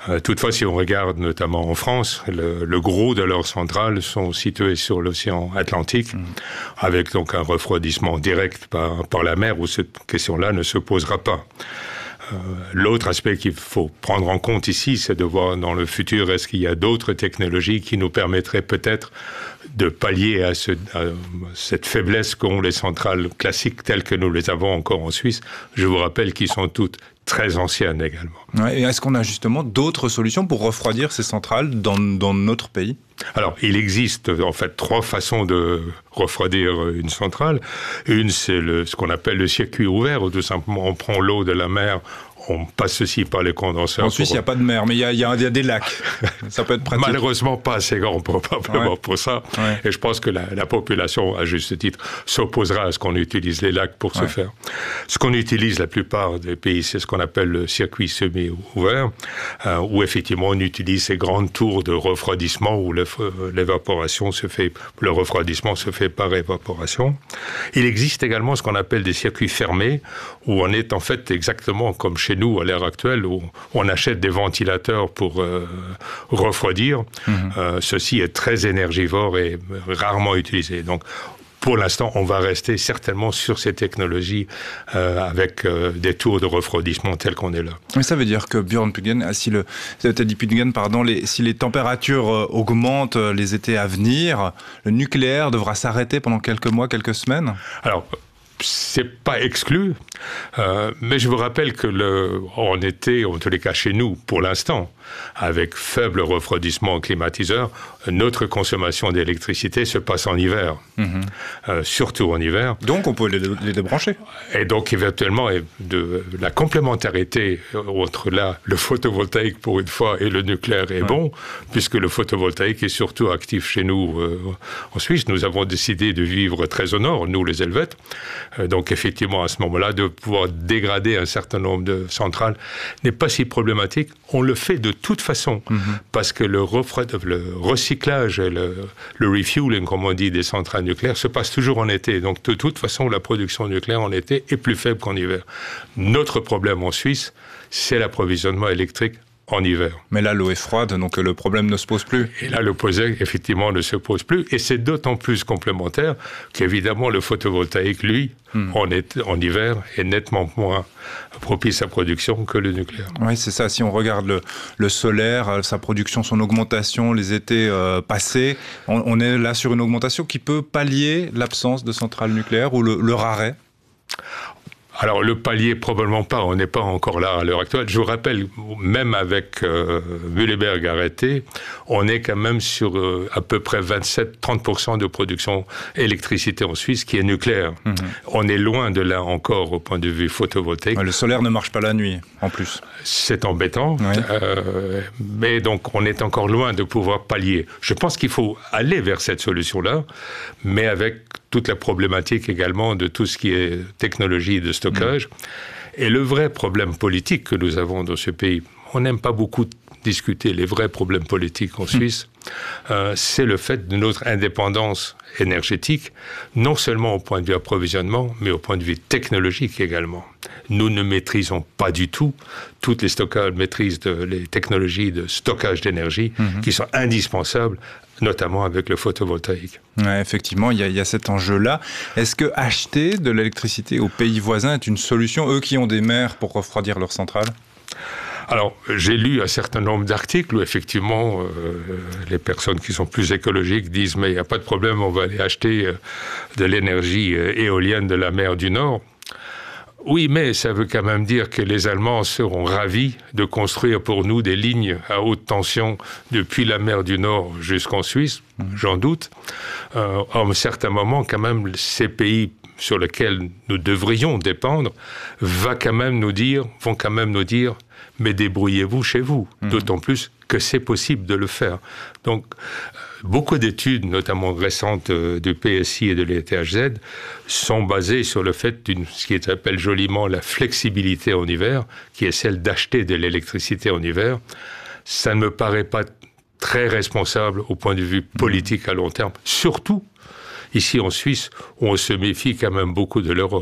Toutefois, si on regarde notamment en France, le gros de leurs centrales sont situées sur l'océan Atlantique, avec donc un refroidissement direct par la mer, où cette question-là ne se posera pas. L'autre aspect qu'il faut prendre en compte ici, c'est de voir dans le futur, est-ce qu'il y a d'autres technologies qui nous permettraient peut-être de pallier à cette faiblesse qu'ont les centrales classiques telles que nous les avons encore en Suisse. Je vous rappelle qu'ils sont toutes très anciennes également. Ouais, et est-ce qu'on a justement d'autres solutions pour refroidir ces centrales dans notre pays ? Alors, il existe en fait 3 façons de refroidir une centrale. Une, c'est ce qu'on appelle le circuit ouvert, où tout simplement on prend l'eau de la mer, on passe ceci par les condenseurs. En Suisse, il n'y a pas de mer, mais il y a des lacs. Ça peut être pratique. Malheureusement, pas assez grand probablement pour ça. Ouais. Et je pense que la population, à juste titre, s'opposera à ce qu'on utilise les lacs pour ce faire. Ce qu'on utilise la plupart des pays, c'est ce qu'on appelle le circuit semi-ouvert, où effectivement on utilise ces grandes tours de refroidissement où l'évaporation se fait, le refroidissement se fait par évaporation. Il existe également ce qu'on appelle des circuits fermés, où on est en fait exactement comme chez nous à l'heure actuelle, où on achète des ventilateurs pour refroidir. Ceci est très énergivore et rarement utilisé. Donc, pour l'instant, on va rester certainement sur ces technologies avec des tours de refroidissement tels qu'on est là. Mais ça veut dire que Björn Puggen, si les températures augmentent les étés à venir, le nucléaire devra s'arrêter pendant quelques mois, quelques semaines ? Alors, c'est pas exclu, mais je vous rappelle que en été, en tous les cas chez nous, pour l'instant, avec faible refroidissement au climatiseur, notre consommation d'électricité se passe en hiver, surtout en hiver. Donc on peut les débrancher. Et donc éventuellement, la complémentarité entre le photovoltaïque pour une fois et le nucléaire est bon, puisque le photovoltaïque est surtout actif chez nous en Suisse. Nous avons décidé de vivre très au nord, nous les Helvètes. Donc effectivement, à ce moment-là, de pouvoir dégrader un certain nombre de centrales n'est pas si problématique. On le fait de toute façon, parce que le recyclage et le refueling, comme on dit, des centrales nucléaires se passe toujours en été. Donc de toute façon, la production nucléaire en été est plus faible qu'en hiver. Notre problème en Suisse, c'est l'approvisionnement électrique en hiver. Mais là, l'eau est froide, donc le problème ne se pose plus. Et là, le problème, effectivement, ne se pose plus. Et c'est d'autant plus complémentaire qu'évidemment, le photovoltaïque, lui, en hiver, est nettement moins propice à production que le nucléaire. Oui, c'est ça. Si on regarde le solaire, sa production, son augmentation, les étés passés, on est là sur une augmentation qui peut pallier l'absence de centrales nucléaires ou leur arrêt. Alors, le palier, probablement pas. On n'est pas encore là à l'heure actuelle. Je vous rappelle, même avec Mühleberg arrêté, on est quand même sur à peu près 27-30% de production d'électricité en Suisse qui est nucléaire. On est loin de là encore au point de vue photovoltaïque. Le solaire ne marche pas la nuit, en plus. C'est embêtant, mais donc on est encore loin de pouvoir pallier. Je pense qu'il faut aller vers cette solution-là, mais avec toute la problématique également de tout ce qui est technologie de stockage. Et le vrai problème politique que nous avons dans ce pays, on n'aime pas beaucoup discuter les vrais problèmes politiques en Suisse, c'est le fait de notre indépendance énergétique, non seulement au point de vue approvisionnement, mais au point de vue technologique également. Nous ne maîtrisons pas du tout toutes les les technologies de stockage d'énergie qui sont indispensables, notamment avec le photovoltaïque. Ouais, effectivement, il y a cet enjeu-là. Est-ce que acheter de l'électricité aux pays voisins est une solution, eux qui ont des mers pour refroidir leurs centrales ? Alors, j'ai lu un certain nombre d'articles où, effectivement, les personnes qui sont plus écologiques disent « mais il n'y a pas de problème, on va aller acheter de l'énergie éolienne de la mer du Nord ». Oui, mais ça veut quand même dire que les Allemands seront ravis de construire pour nous des lignes à haute tension depuis la mer du Nord jusqu'en Suisse, j'en doute. À un certain moment, quand même, ces pays sur lesquels nous devrions dépendre vont quand même nous dire mais débrouillez-vous chez vous, d'autant plus que c'est possible de le faire. Donc, beaucoup d'études, notamment récentes du PSI et de l'ETHZ, sont basées sur le fait ce qui s'appelle joliment la flexibilité en hiver, qui est celle d'acheter de l'électricité en hiver. Ça ne me paraît pas très responsable au point de vue politique à long terme, surtout ici en Suisse, où on se méfie quand même beaucoup de l'Europe.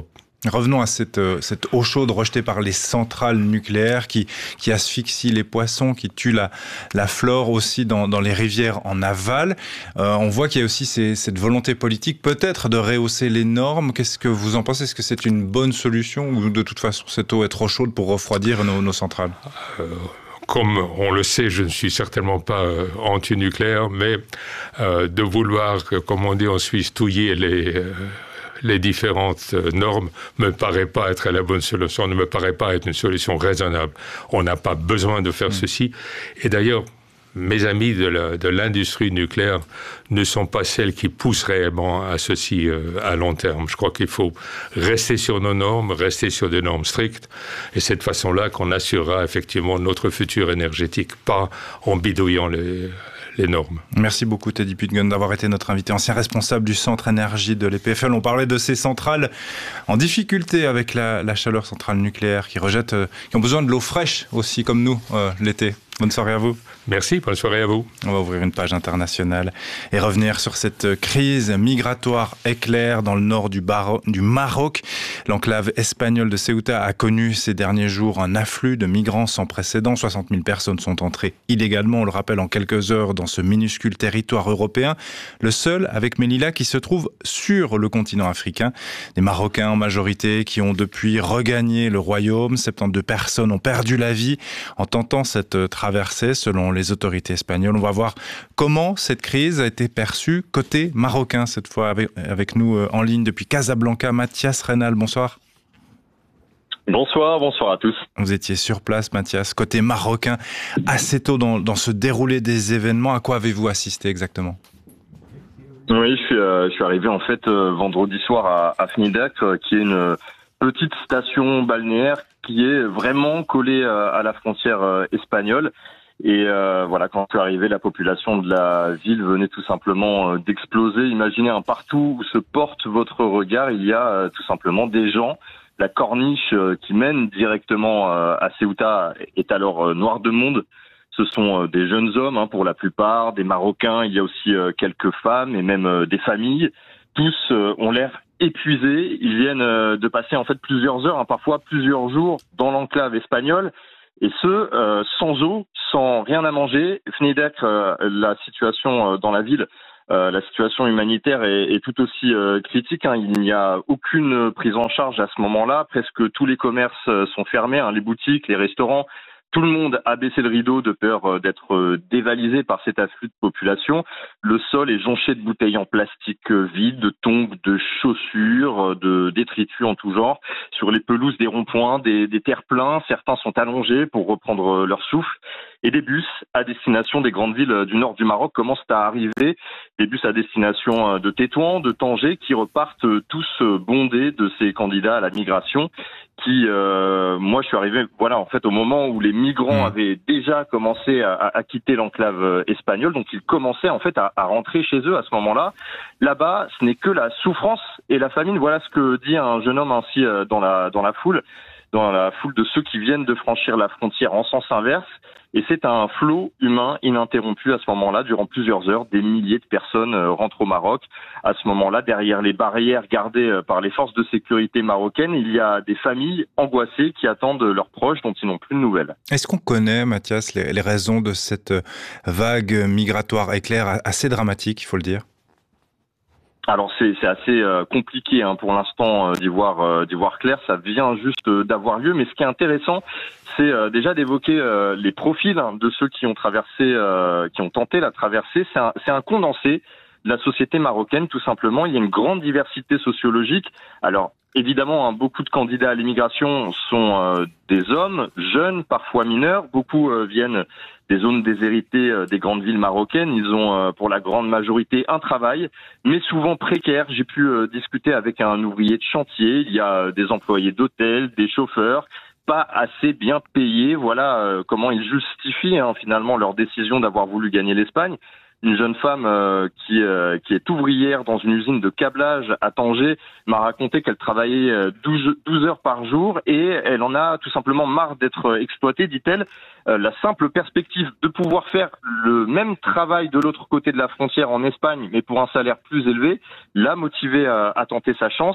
Revenons à cette eau chaude rejetée par les centrales nucléaires qui asphyxie les poissons, qui tue la flore aussi dans les rivières en aval. On voit qu'il y a aussi cette volonté politique peut-être de rehausser les normes. Qu'est-ce que vous en pensez? Est-ce que c'est une bonne solution ou de toute façon cette eau est trop chaude pour refroidir nos centrales? Comme on le sait, je ne suis certainement pas anti-nucléaire, mais de vouloir, comme on dit en Suisse, touiller les différentes normes me paraît pas être la bonne solution, ne me paraît pas être une solution raisonnable. On n'a pas besoin de faire ceci. Et d'ailleurs, mes amis de l'industrie nucléaire ne sont pas celles qui poussent réellement à ceci à long terme. Je crois qu'il faut rester sur nos normes, rester sur des normes strictes, et c'est de façon-là qu'on assurera effectivement notre futur énergétique, pas en bidouillant les normes. Merci beaucoup Teddy Putgun d'avoir été notre invité, ancien responsable du centre énergie de l'EPFL. On parlait de ces centrales en difficulté avec la chaleur centrale nucléaire qui ont besoin de l'eau fraîche aussi comme nous l'été. Bonne soirée à vous. Merci, bonne soirée à vous. On va ouvrir une page internationale et revenir sur cette crise migratoire éclair dans le nord du Maroc. L'enclave espagnole de Ceuta a connu ces derniers jours un afflux de migrants sans précédent. 60 000 personnes sont entrées illégalement, on le rappelle, en quelques heures dans ce minuscule territoire européen. Le seul avec Melilla qui se trouve sur le continent africain. Des Marocains en majorité qui ont depuis regagné le royaume. 72 personnes ont perdu la vie en tentant cette traversée selon les autorités espagnoles. On va voir comment cette crise a été perçue côté marocain cette fois. Avec nous en ligne depuis Casablanca, Mathias Reynal, bonsoir. Bonsoir à tous. Vous étiez sur place, Mathias, côté marocain, assez tôt dans ce déroulé des événements. À quoi avez-vous assisté exactement? Oui, je suis arrivé en fait vendredi soir à Fnidak, qui est une petite station balnéaire qui est vraiment collée à la frontière espagnole. Et voilà, quand je suis arrivé, la population de la ville venait tout simplement d'exploser. Imaginez partout où se porte votre regard, il y a tout simplement des gens. La corniche qui mène directement à Ceuta est alors noire de monde. Ce sont des jeunes hommes pour la plupart, des Marocains, il y a aussi quelques femmes et même des familles. Tous ont l'air épuisés. Ils viennent de passer en fait plusieurs heures, parfois plusieurs jours dans l'enclave espagnole. Et sans eau, sans rien à manger. Fnidak, la situation dans la ville, la situation humanitaire est tout aussi critique. Il n'y a aucune prise en charge à ce moment-là. Presque tous les commerces sont fermés, les boutiques, les restaurants. Tout le monde a baissé le rideau de peur d'être dévalisé par cet afflux de population. Le sol est jonché de bouteilles en plastique vides, de tongs, de chaussures, de détritus en tout genre. Sur les pelouses des ronds-points, des terre-pleins, certains sont allongés pour reprendre leur souffle. Et des bus à destination des grandes villes du nord du Maroc commencent à arriver. Des bus à destination de Tétouan, de Tanger, qui repartent tous bondés de ces candidats à la migration. Moi je suis arrivé en fait au moment où les migrants avaient déjà commencé à quitter l'enclave espagnole, donc ils commençaient en fait à rentrer chez eux à ce moment-là. Là-bas, ce n'est que la souffrance et la famine. Voilà ce que dit un jeune homme ainsi dans la foule de ceux qui viennent de franchir la frontière en sens inverse. Et c'est un flot humain ininterrompu à ce moment-là. Durant plusieurs heures, des milliers de personnes rentrent au Maroc. À ce moment-là, derrière les barrières gardées par les forces de sécurité marocaines, il y a des familles angoissées qui attendent leurs proches dont ils n'ont plus de nouvelles. Est-ce qu'on connaît, Mathias, les raisons de cette vague migratoire éclair assez dramatique, il faut le dire? Alors c'est assez compliqué pour l'instant d'y voir clair. Ça vient juste d'avoir lieu, mais ce qui est intéressant, c'est déjà d'évoquer les profils de ceux qui ont tenté la traversée. C'est un condensé de la société marocaine, tout simplement. Il y a une grande diversité sociologique. Alors évidemment, beaucoup de candidats à l'immigration sont des hommes jeunes, parfois mineurs. Beaucoup viennent des zones déshéritées des grandes villes marocaines. Ils ont pour la grande majorité un travail, mais souvent précaire. J'ai pu discuter avec un ouvrier de chantier. Il y a des employés d'hôtel, des chauffeurs, pas assez bien payés. Voilà comment ils justifient finalement leur décision d'avoir voulu gagner l'Espagne. Une jeune femme qui est ouvrière dans une usine de câblage à Tanger m'a raconté qu'elle travaillait 12 heures par jour et elle en a tout simplement marre d'être exploitée, dit-elle. La simple perspective de pouvoir faire le même travail de l'autre côté de la frontière en Espagne, mais pour un salaire plus élevé, l'a motivée à tenter sa chance.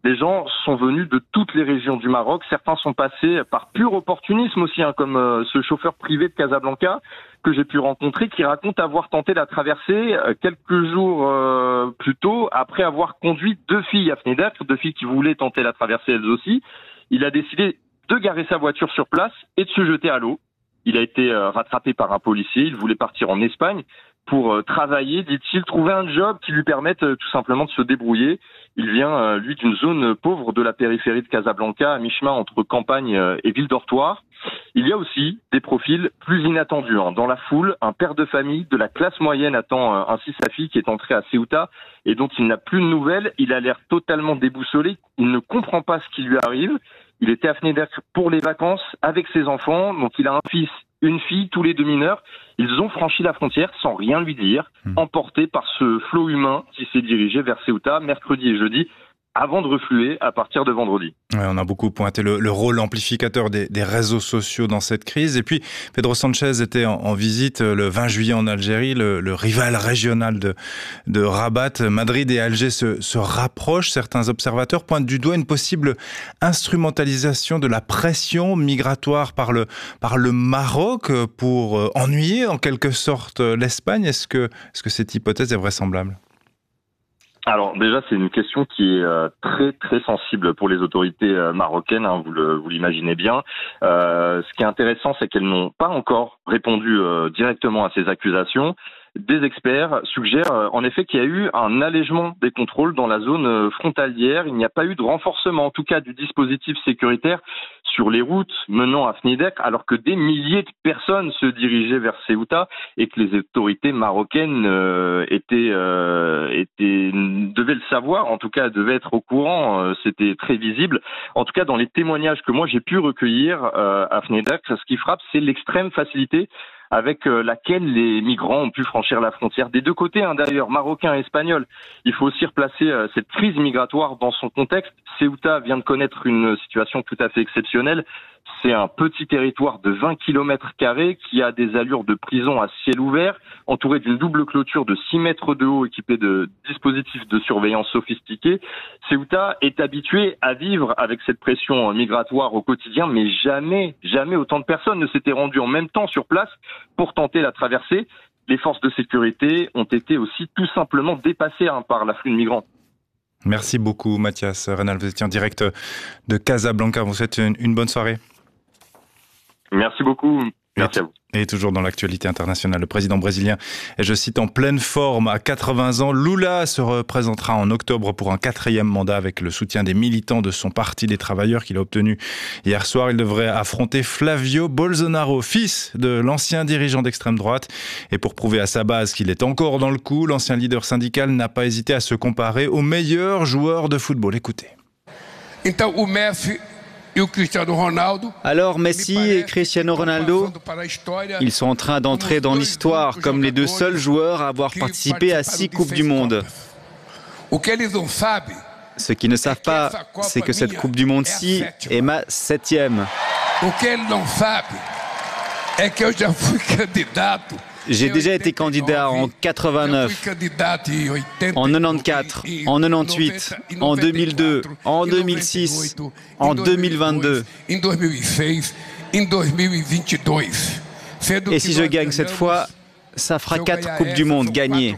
Les gens sont venus de toutes les régions du Maroc. Certains sont passés par pur opportunisme aussi, comme ce chauffeur privé de Casablanca que j'ai pu rencontrer, qui raconte avoir tenté la traversée quelques jours plus tôt, après avoir conduit 2 filles à Fnédec, 2 filles qui voulaient tenter la traversée elles aussi. Il a décidé de garer sa voiture sur place et de se jeter à l'eau. Il a été rattrapé par un policier. Il voulait partir en Espagne pour travailler, dit-il, trouver un job qui lui permette tout simplement de se débrouiller. Il vient, lui, d'une zone pauvre de la périphérie de Casablanca, à mi-chemin entre campagne et ville dortoir. Il y a aussi des profils plus inattendus. Dans la foule, un père de famille de la classe moyenne attend ainsi sa fille qui est entrée à Ceuta et dont il n'a plus de nouvelles. Il a l'air totalement déboussolé. Il ne comprend pas ce qui lui arrive. Il était à Fnédec pour les vacances avec ses enfants. Donc il a un fils, une fille, tous les 2 mineurs. Ils ont franchi la frontière sans rien lui dire, emportés par ce flot humain qui s'est dirigé vers Ceuta mercredi et jeudi, avant de refluer à partir de vendredi. Ouais, on a beaucoup pointé le rôle amplificateur des réseaux sociaux dans cette crise. Et puis, Pedro Sanchez était en visite le 20 juillet en Algérie, le rival régional de Rabat. Madrid et Alger se rapprochent. Certains observateurs pointent du doigt une possible instrumentalisation de la pression migratoire par le Maroc pour ennuyer en quelque sorte l'Espagne. Est-ce que cette hypothèse est vraisemblable ? Alors déjà, c'est une question qui est très très sensible pour les autorités marocaines, vous l'imaginez bien. Ce qui est intéressant, c'est qu'elles n'ont pas encore répondu directement à ces accusations. Des experts suggèrent en effet qu'il y a eu un allègement des contrôles dans la zone frontalière. Il n'y a pas eu de renforcement, en tout cas du dispositif sécuritaire sur les routes menant à Fnédec, alors que des milliers de personnes se dirigeaient vers Ceuta et que les autorités marocaines devaient le savoir, en tout cas devaient être au courant, c'était très visible. En tout cas, dans les témoignages que moi j'ai pu recueillir à Fnédec, ce qui frappe, c'est l'extrême facilité avec laquelle les migrants ont pu franchir la frontière. Des 2 côtés, d'ailleurs, marocains et espagnols. Il faut aussi replacer cette crise migratoire dans son contexte. Ceuta vient de connaître une situation tout à fait exceptionnelle. C'est un petit territoire de 20 km² qui a des allures de prison à ciel ouvert, entouré d'une double clôture de 6 mètres de haut, équipée de dispositifs de surveillance sophistiqués. Ceuta est habitué à vivre avec cette pression migratoire au quotidien, mais jamais autant de personnes ne s'étaient rendues en même temps sur place pour tenter la traversée. Les forces de sécurité ont été aussi tout simplement dépassées par l'afflux de migrants. Merci beaucoup Mathias Reynal, vous étiez en direct de Casablanca. Vous souhaite une bonne soirée. Merci beaucoup. Merci à vous. Et toujours dans l'actualité internationale, le président brésilien est, je cite, en pleine forme. À 80 ans, Lula se représentera en octobre pour un 4e mandat avec le soutien des militants de son Parti des Travailleurs qu'il a obtenu hier soir. Il devrait affronter Flavio Bolsonaro, fils de l'ancien dirigeant d'extrême droite. Et pour prouver à sa base qu'il est encore dans le coup, l'ancien leader syndical n'a pas hésité à se comparer au meilleur joueur de football. Écoutez. Alors Messi et Cristiano Ronaldo, ils sont en train d'entrer dans l'histoire comme les 2 seuls joueurs à avoir participé à 6 Coupes du Monde. Ce qu'ils ne savent pas, c'est que cette Coupe du Monde-ci est ma 7e. J'ai déjà été candidat en 89, en 94, en 98, en 2002, en 2006, en 2022. Et si je gagne cette fois, ça fera 4 Coupes du Monde gagnées.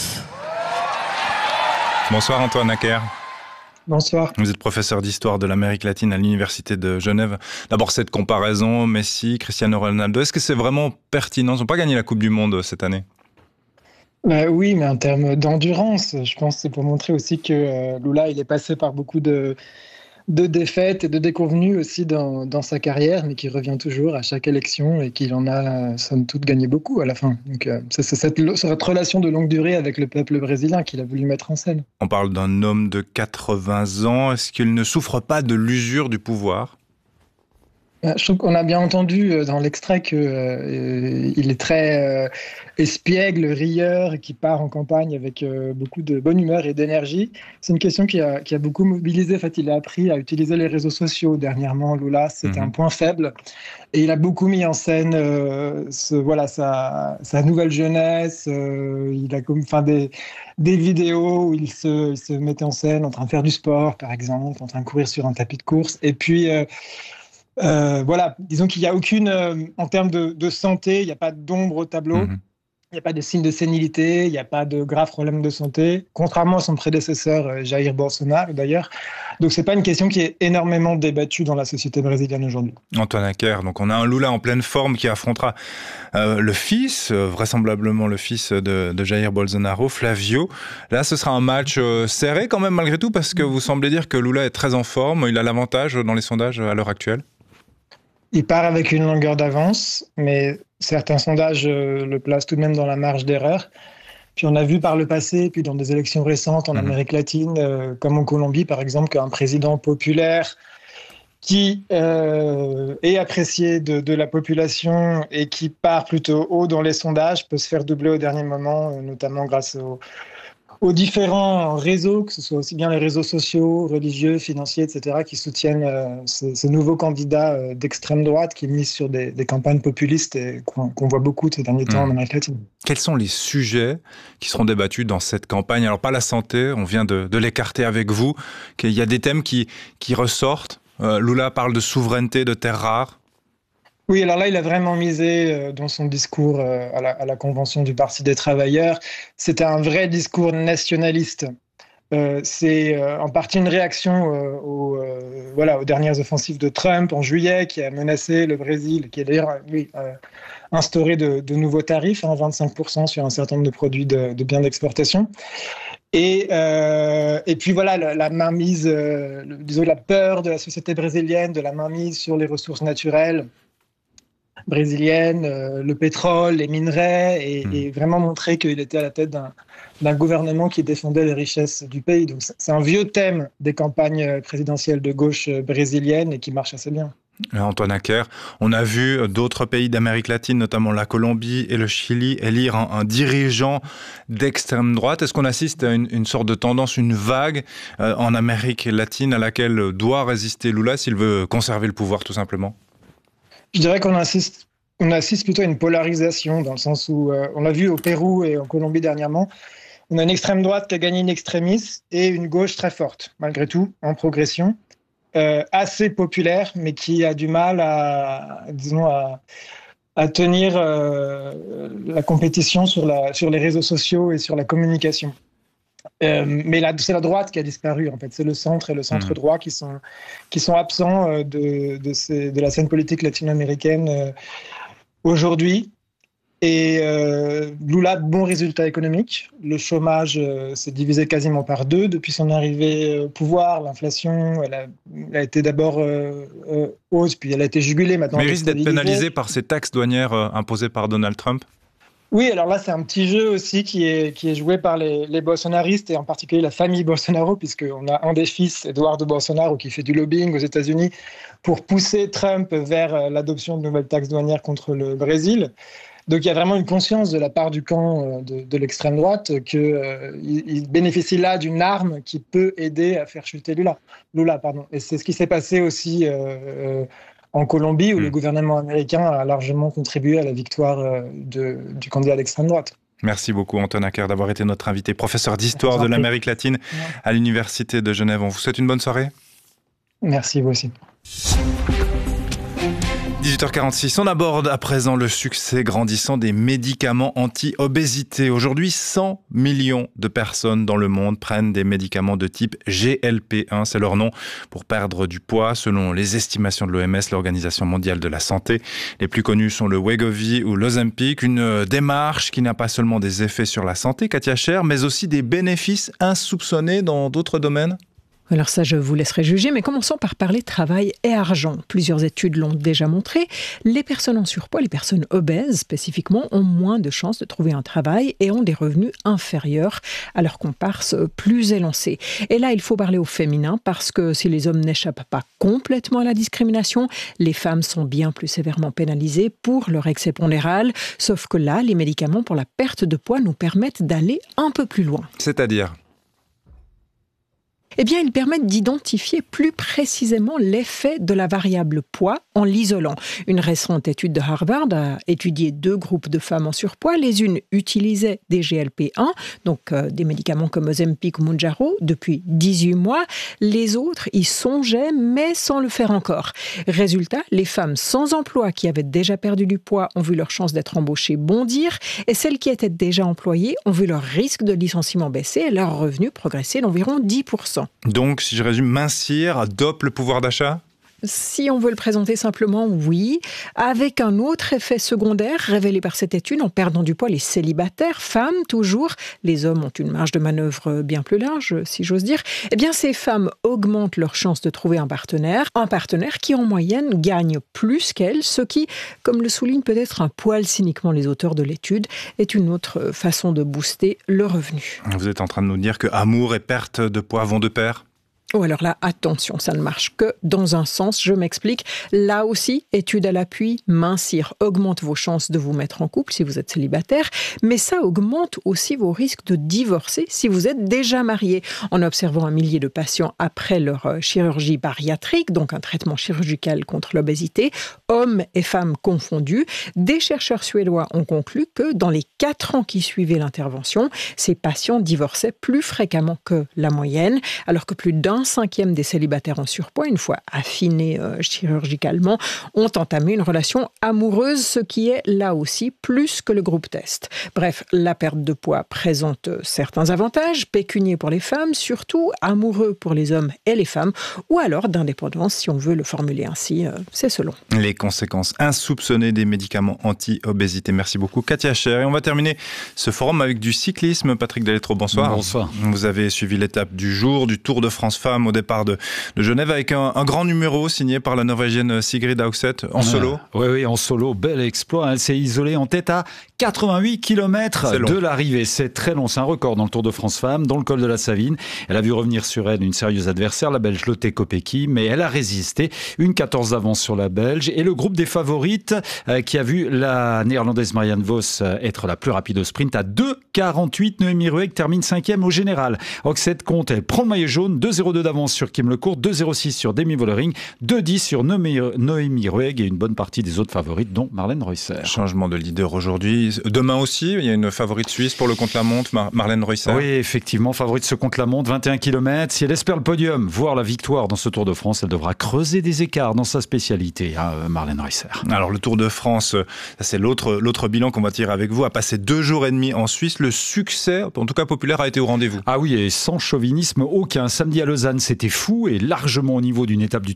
Bonsoir Antoine Acker. Bonsoir. Vous êtes professeur d'histoire de l'Amérique latine à l'Université de Genève. D'abord, cette comparaison, Messi, Cristiano Ronaldo, est-ce que c'est vraiment pertinent? Ils n'ont pas gagné la Coupe du Monde cette année. Oui, mais en termes d'endurance, je pense que c'est pour montrer aussi que Lula, il est passé par beaucoup de défaites et de déconvenues aussi dans sa carrière, mais qui revient toujours à chaque élection et qu'il en a, somme toute, gagné beaucoup à la fin. Donc c'est cette relation de longue durée avec le peuple brésilien qu'il a voulu mettre en scène. On parle d'un homme de 80 ans. Est-ce qu'il ne souffre pas de l'usure du pouvoir ? Je trouve qu'on a bien entendu dans l'extrait qu'il est très espiègle, rieur, et qui part en campagne avec beaucoup de bonne humeur et d'énergie. C'est une question qui a beaucoup mobilisé. En fait, il a appris à utiliser les réseaux sociaux dernièrement. Lula, c'était un point faible. Et il a beaucoup mis en scène sa nouvelle jeunesse. Il a des vidéos où il se mettait en scène en train de faire du sport, par exemple, en train de courir sur un tapis de course. Et puis... disons qu'il n'y a aucune, en termes de santé, il n'y a pas d'ombre au tableau, il n'y a pas de signe de sénilité, il n'y a pas de graves problèmes de santé, contrairement à son prédécesseur Jair Bolsonaro d'ailleurs. Donc c'est pas une question qui est énormément débattue dans la société brésilienne aujourd'hui. Antoine Acker, donc on a un Lula en pleine forme qui affrontera le fils, vraisemblablement le fils de Jair Bolsonaro, Flavio. Là ce sera un match serré quand même malgré tout, parce que vous semblez dire que Lula est très en forme, il a l'avantage dans les sondages à l'heure actuelle. Il part avec une longueur d'avance, mais certains sondages le placent tout de même dans la marge d'erreur. Puis on a vu par le passé, puis dans des élections récentes en Amérique latine, comme en Colombie par exemple, qu'un président populaire qui est apprécié de la population et qui part plutôt haut dans les sondages peut se faire doubler au dernier moment, notamment grâce aux différents réseaux, que ce soit aussi bien les réseaux sociaux, religieux, financiers, etc., qui soutiennent ce nouveau candidat d'extrême droite qui mise sur des campagnes populistes et qu'on voit beaucoup ces derniers temps en Amérique latine. Quels sont les sujets qui seront débattus dans cette campagne? Alors pas la santé, on vient de l'écarter avec vous, qu'il y a des thèmes qui ressortent. Lula parle de souveraineté, de terres rares. Oui, alors là, il a vraiment misé dans son discours à la convention du Parti des travailleurs. C'était un vrai discours nationaliste. C'est en partie une réaction aux dernières offensives de Trump en juillet, qui a menacé le Brésil, qui a d'ailleurs instauré de nouveaux tarifs, 25% sur un certain nombre de produits de biens d'exportation. Et puis voilà, la mainmise, la peur de la société brésilienne, de la mainmise sur les ressources naturelles brésilienne, le pétrole, les minerais, et vraiment montrer qu'il était à la tête d'un gouvernement qui défendait les richesses du pays. Donc c'est un vieux thème des campagnes présidentielles de gauche brésiliennes et qui marche assez bien. Antoine Acker, on a vu d'autres pays d'Amérique latine, notamment la Colombie et le Chili, élire un dirigeant d'extrême droite. Est-ce qu'on assiste à une sorte de tendance, une vague en Amérique latine à laquelle doit résister Lula s'il veut conserver le pouvoir tout simplement ? Je dirais qu'on assiste plutôt à une polarisation, dans le sens où on l'a vu au Pérou et en Colombie dernièrement. On a une extrême droite qui a gagné une extrémiste et une gauche très forte, malgré tout, en progression, assez populaire, mais qui a du mal à tenir la compétition sur les réseaux sociaux et sur la communication. Mais c'est la droite qui a disparu, en fait. C'est le centre et le centre-droit qui sont absents de la scène politique latino-américaine aujourd'hui. Et Lula, bon résultat économique. Le chômage s'est divisé quasiment par 2 depuis son arrivée au pouvoir. L'inflation, elle a été d'abord hausse, puis elle a été jugulée maintenant. Mais il risque d'être pénalisé par ces taxes douanières imposées par Donald Trump? Oui, alors là, c'est un petit jeu aussi qui est joué par les bolsonaristes et en particulier la famille Bolsonaro, puisqu'on a un des fils, Eduardo Bolsonaro, qui fait du lobbying aux États-Unis pour pousser Trump vers l'adoption de nouvelles taxes douanières contre le Brésil. Donc il y a vraiment une conscience de la part du camp de l'extrême droite qu'il bénéficie là d'une arme qui peut aider à faire chuter Lula. Et c'est ce qui s'est passé aussi en Colombie, où le gouvernement américain a largement contribué à la victoire du candidat d'extrême droite. Merci beaucoup Antoine Acker d'avoir été notre invité, professeur d'histoire de l'Amérique latine à l'Université de Genève. On vous souhaite une bonne soirée. Merci, vous aussi. 18h46, on aborde à présent le succès grandissant des médicaments anti-obésité. Aujourd'hui, 100 millions de personnes dans le monde prennent des médicaments de type GLP-1, c'est leur nom, pour perdre du poids, selon les estimations de l'OMS, l'Organisation mondiale de la santé. Les plus connus sont le Wegovy ou l'Ozempic, une démarche qui n'a pas seulement des effets sur la santé, Katia Scher, mais aussi des bénéfices insoupçonnés dans d'autres domaines. Alors ça, je vous laisserai juger, mais commençons par parler travail et argent. Plusieurs études l'ont déjà montré. Les personnes en surpoids, les personnes obèses spécifiquement, ont moins de chances de trouver un travail et ont des revenus inférieurs à leurs comparses plus élancés. Et là, il faut parler au féminin parce que si les hommes n'échappent pas complètement à la discrimination, les femmes sont bien plus sévèrement pénalisées pour leur excès pondéral. Sauf que là, les médicaments pour la perte de poids nous permettent d'aller un peu plus loin. C'est-à-dire ? Eh bien, ils permettent d'identifier plus précisément l'effet de la variable poids en l'isolant. Une récente étude de Harvard a étudié 2 groupes de femmes en surpoids. Les unes utilisaient des GLP-1, donc des médicaments comme Ozempic ou Mounjaro, depuis 18 mois. Les autres y songeaient, mais sans le faire encore. Résultat, les femmes sans emploi qui avaient déjà perdu du poids ont vu leur chance d'être embauchées bondir, et celles qui étaient déjà employées ont vu leur risque de licenciement baisser et leur revenu progresser d'environ 10%. Donc, si je résume, mincir dope le pouvoir d'achat ? Si on veut le présenter simplement, oui, avec un autre effet secondaire révélé par cette étude, en perdant du poids les célibataires, femmes toujours, les hommes ont une marge de manœuvre bien plus large, si j'ose dire, eh bien ces femmes augmentent leur chance de trouver un partenaire qui en moyenne gagne plus qu'elles, ce qui, comme le souligne peut-être un poil cyniquement les auteurs de l'étude, est une autre façon de booster le revenu. Vous êtes en train de nous dire que amour et perte de poids vont de pair ? Oh alors là, attention, ça ne marche que dans un sens, je m'explique. Là aussi, étude à l'appui, mincir augmente vos chances de vous mettre en couple si vous êtes célibataire, mais ça augmente aussi vos risques de divorcer si vous êtes déjà marié. En observant 1 millier de patients après leur chirurgie bariatrique, donc un traitement chirurgical contre l'obésité, hommes et femmes confondus, des chercheurs suédois ont conclu que dans les 4 ans qui suivaient l'intervention, ces patients divorçaient plus fréquemment que la moyenne, alors que plus d'1 cinquième des célibataires en surpoids, une fois affinés chirurgicalement, ont entamé une relation amoureuse, ce qui est là aussi plus que le groupe test. Bref, la perte de poids présente certains avantages, pécuniers pour les femmes, surtout amoureux pour les hommes et les femmes, ou alors d'indépendance, si on veut le formuler ainsi, c'est selon. Les conséquences insoupçonnées des médicaments anti-obésité. Merci beaucoup Katia Cher. Et on va terminer ce forum avec du cyclisme. Patrick Deletro, bonsoir. Bonsoir. Vous avez suivi l'étape du jour du Tour de France au départ de Genève avec un grand numéro signé par la Norvégienne Sigrid Haugset en solo. Oui, en solo, bel exploit. Elle s'est isolée en tête à 88 km de l'arrivée. C'est très long, c'est un record dans le Tour de France Femmes, dans le col de la Savine. Elle a vu revenir sur elle une sérieuse adversaire, la Belge Lotte Kopecky, mais elle a résisté. Une 14 d'avance sur la Belge et le groupe des favorites qui a vu la Néerlandaise Marianne Vos être la plus rapide au sprint à 2,48. Noémie Ruegg termine 5e au général. Haugset compte, elle prend le maillot jaune, 2,02 d'avance sur Kim Lecourt, 2,06 sur Demi Vollering, 2,10 sur Noémie Ruegg et une bonne partie des autres favorites, dont Marlène Reusser. Changement de leader aujourd'hui. Demain aussi, il y a une favorite suisse pour le contre-la-montre, Marlène Reusser. Oui, effectivement, favorite ce contre-la-montre, 21 km. Si elle espère le podium, voire la victoire dans ce Tour de France, elle devra creuser des écarts dans sa spécialité, Marlène Reusser. Alors le Tour de France, c'est l'autre bilan qu'on va tirer avec vous, a passé 2 jours et demi en Suisse. Le succès, en tout cas populaire, a été au rendez-vous. Ah oui, et sans chauvinisme aucun. Samedi à Lausanne, c'était fou et largement au niveau d'une étape du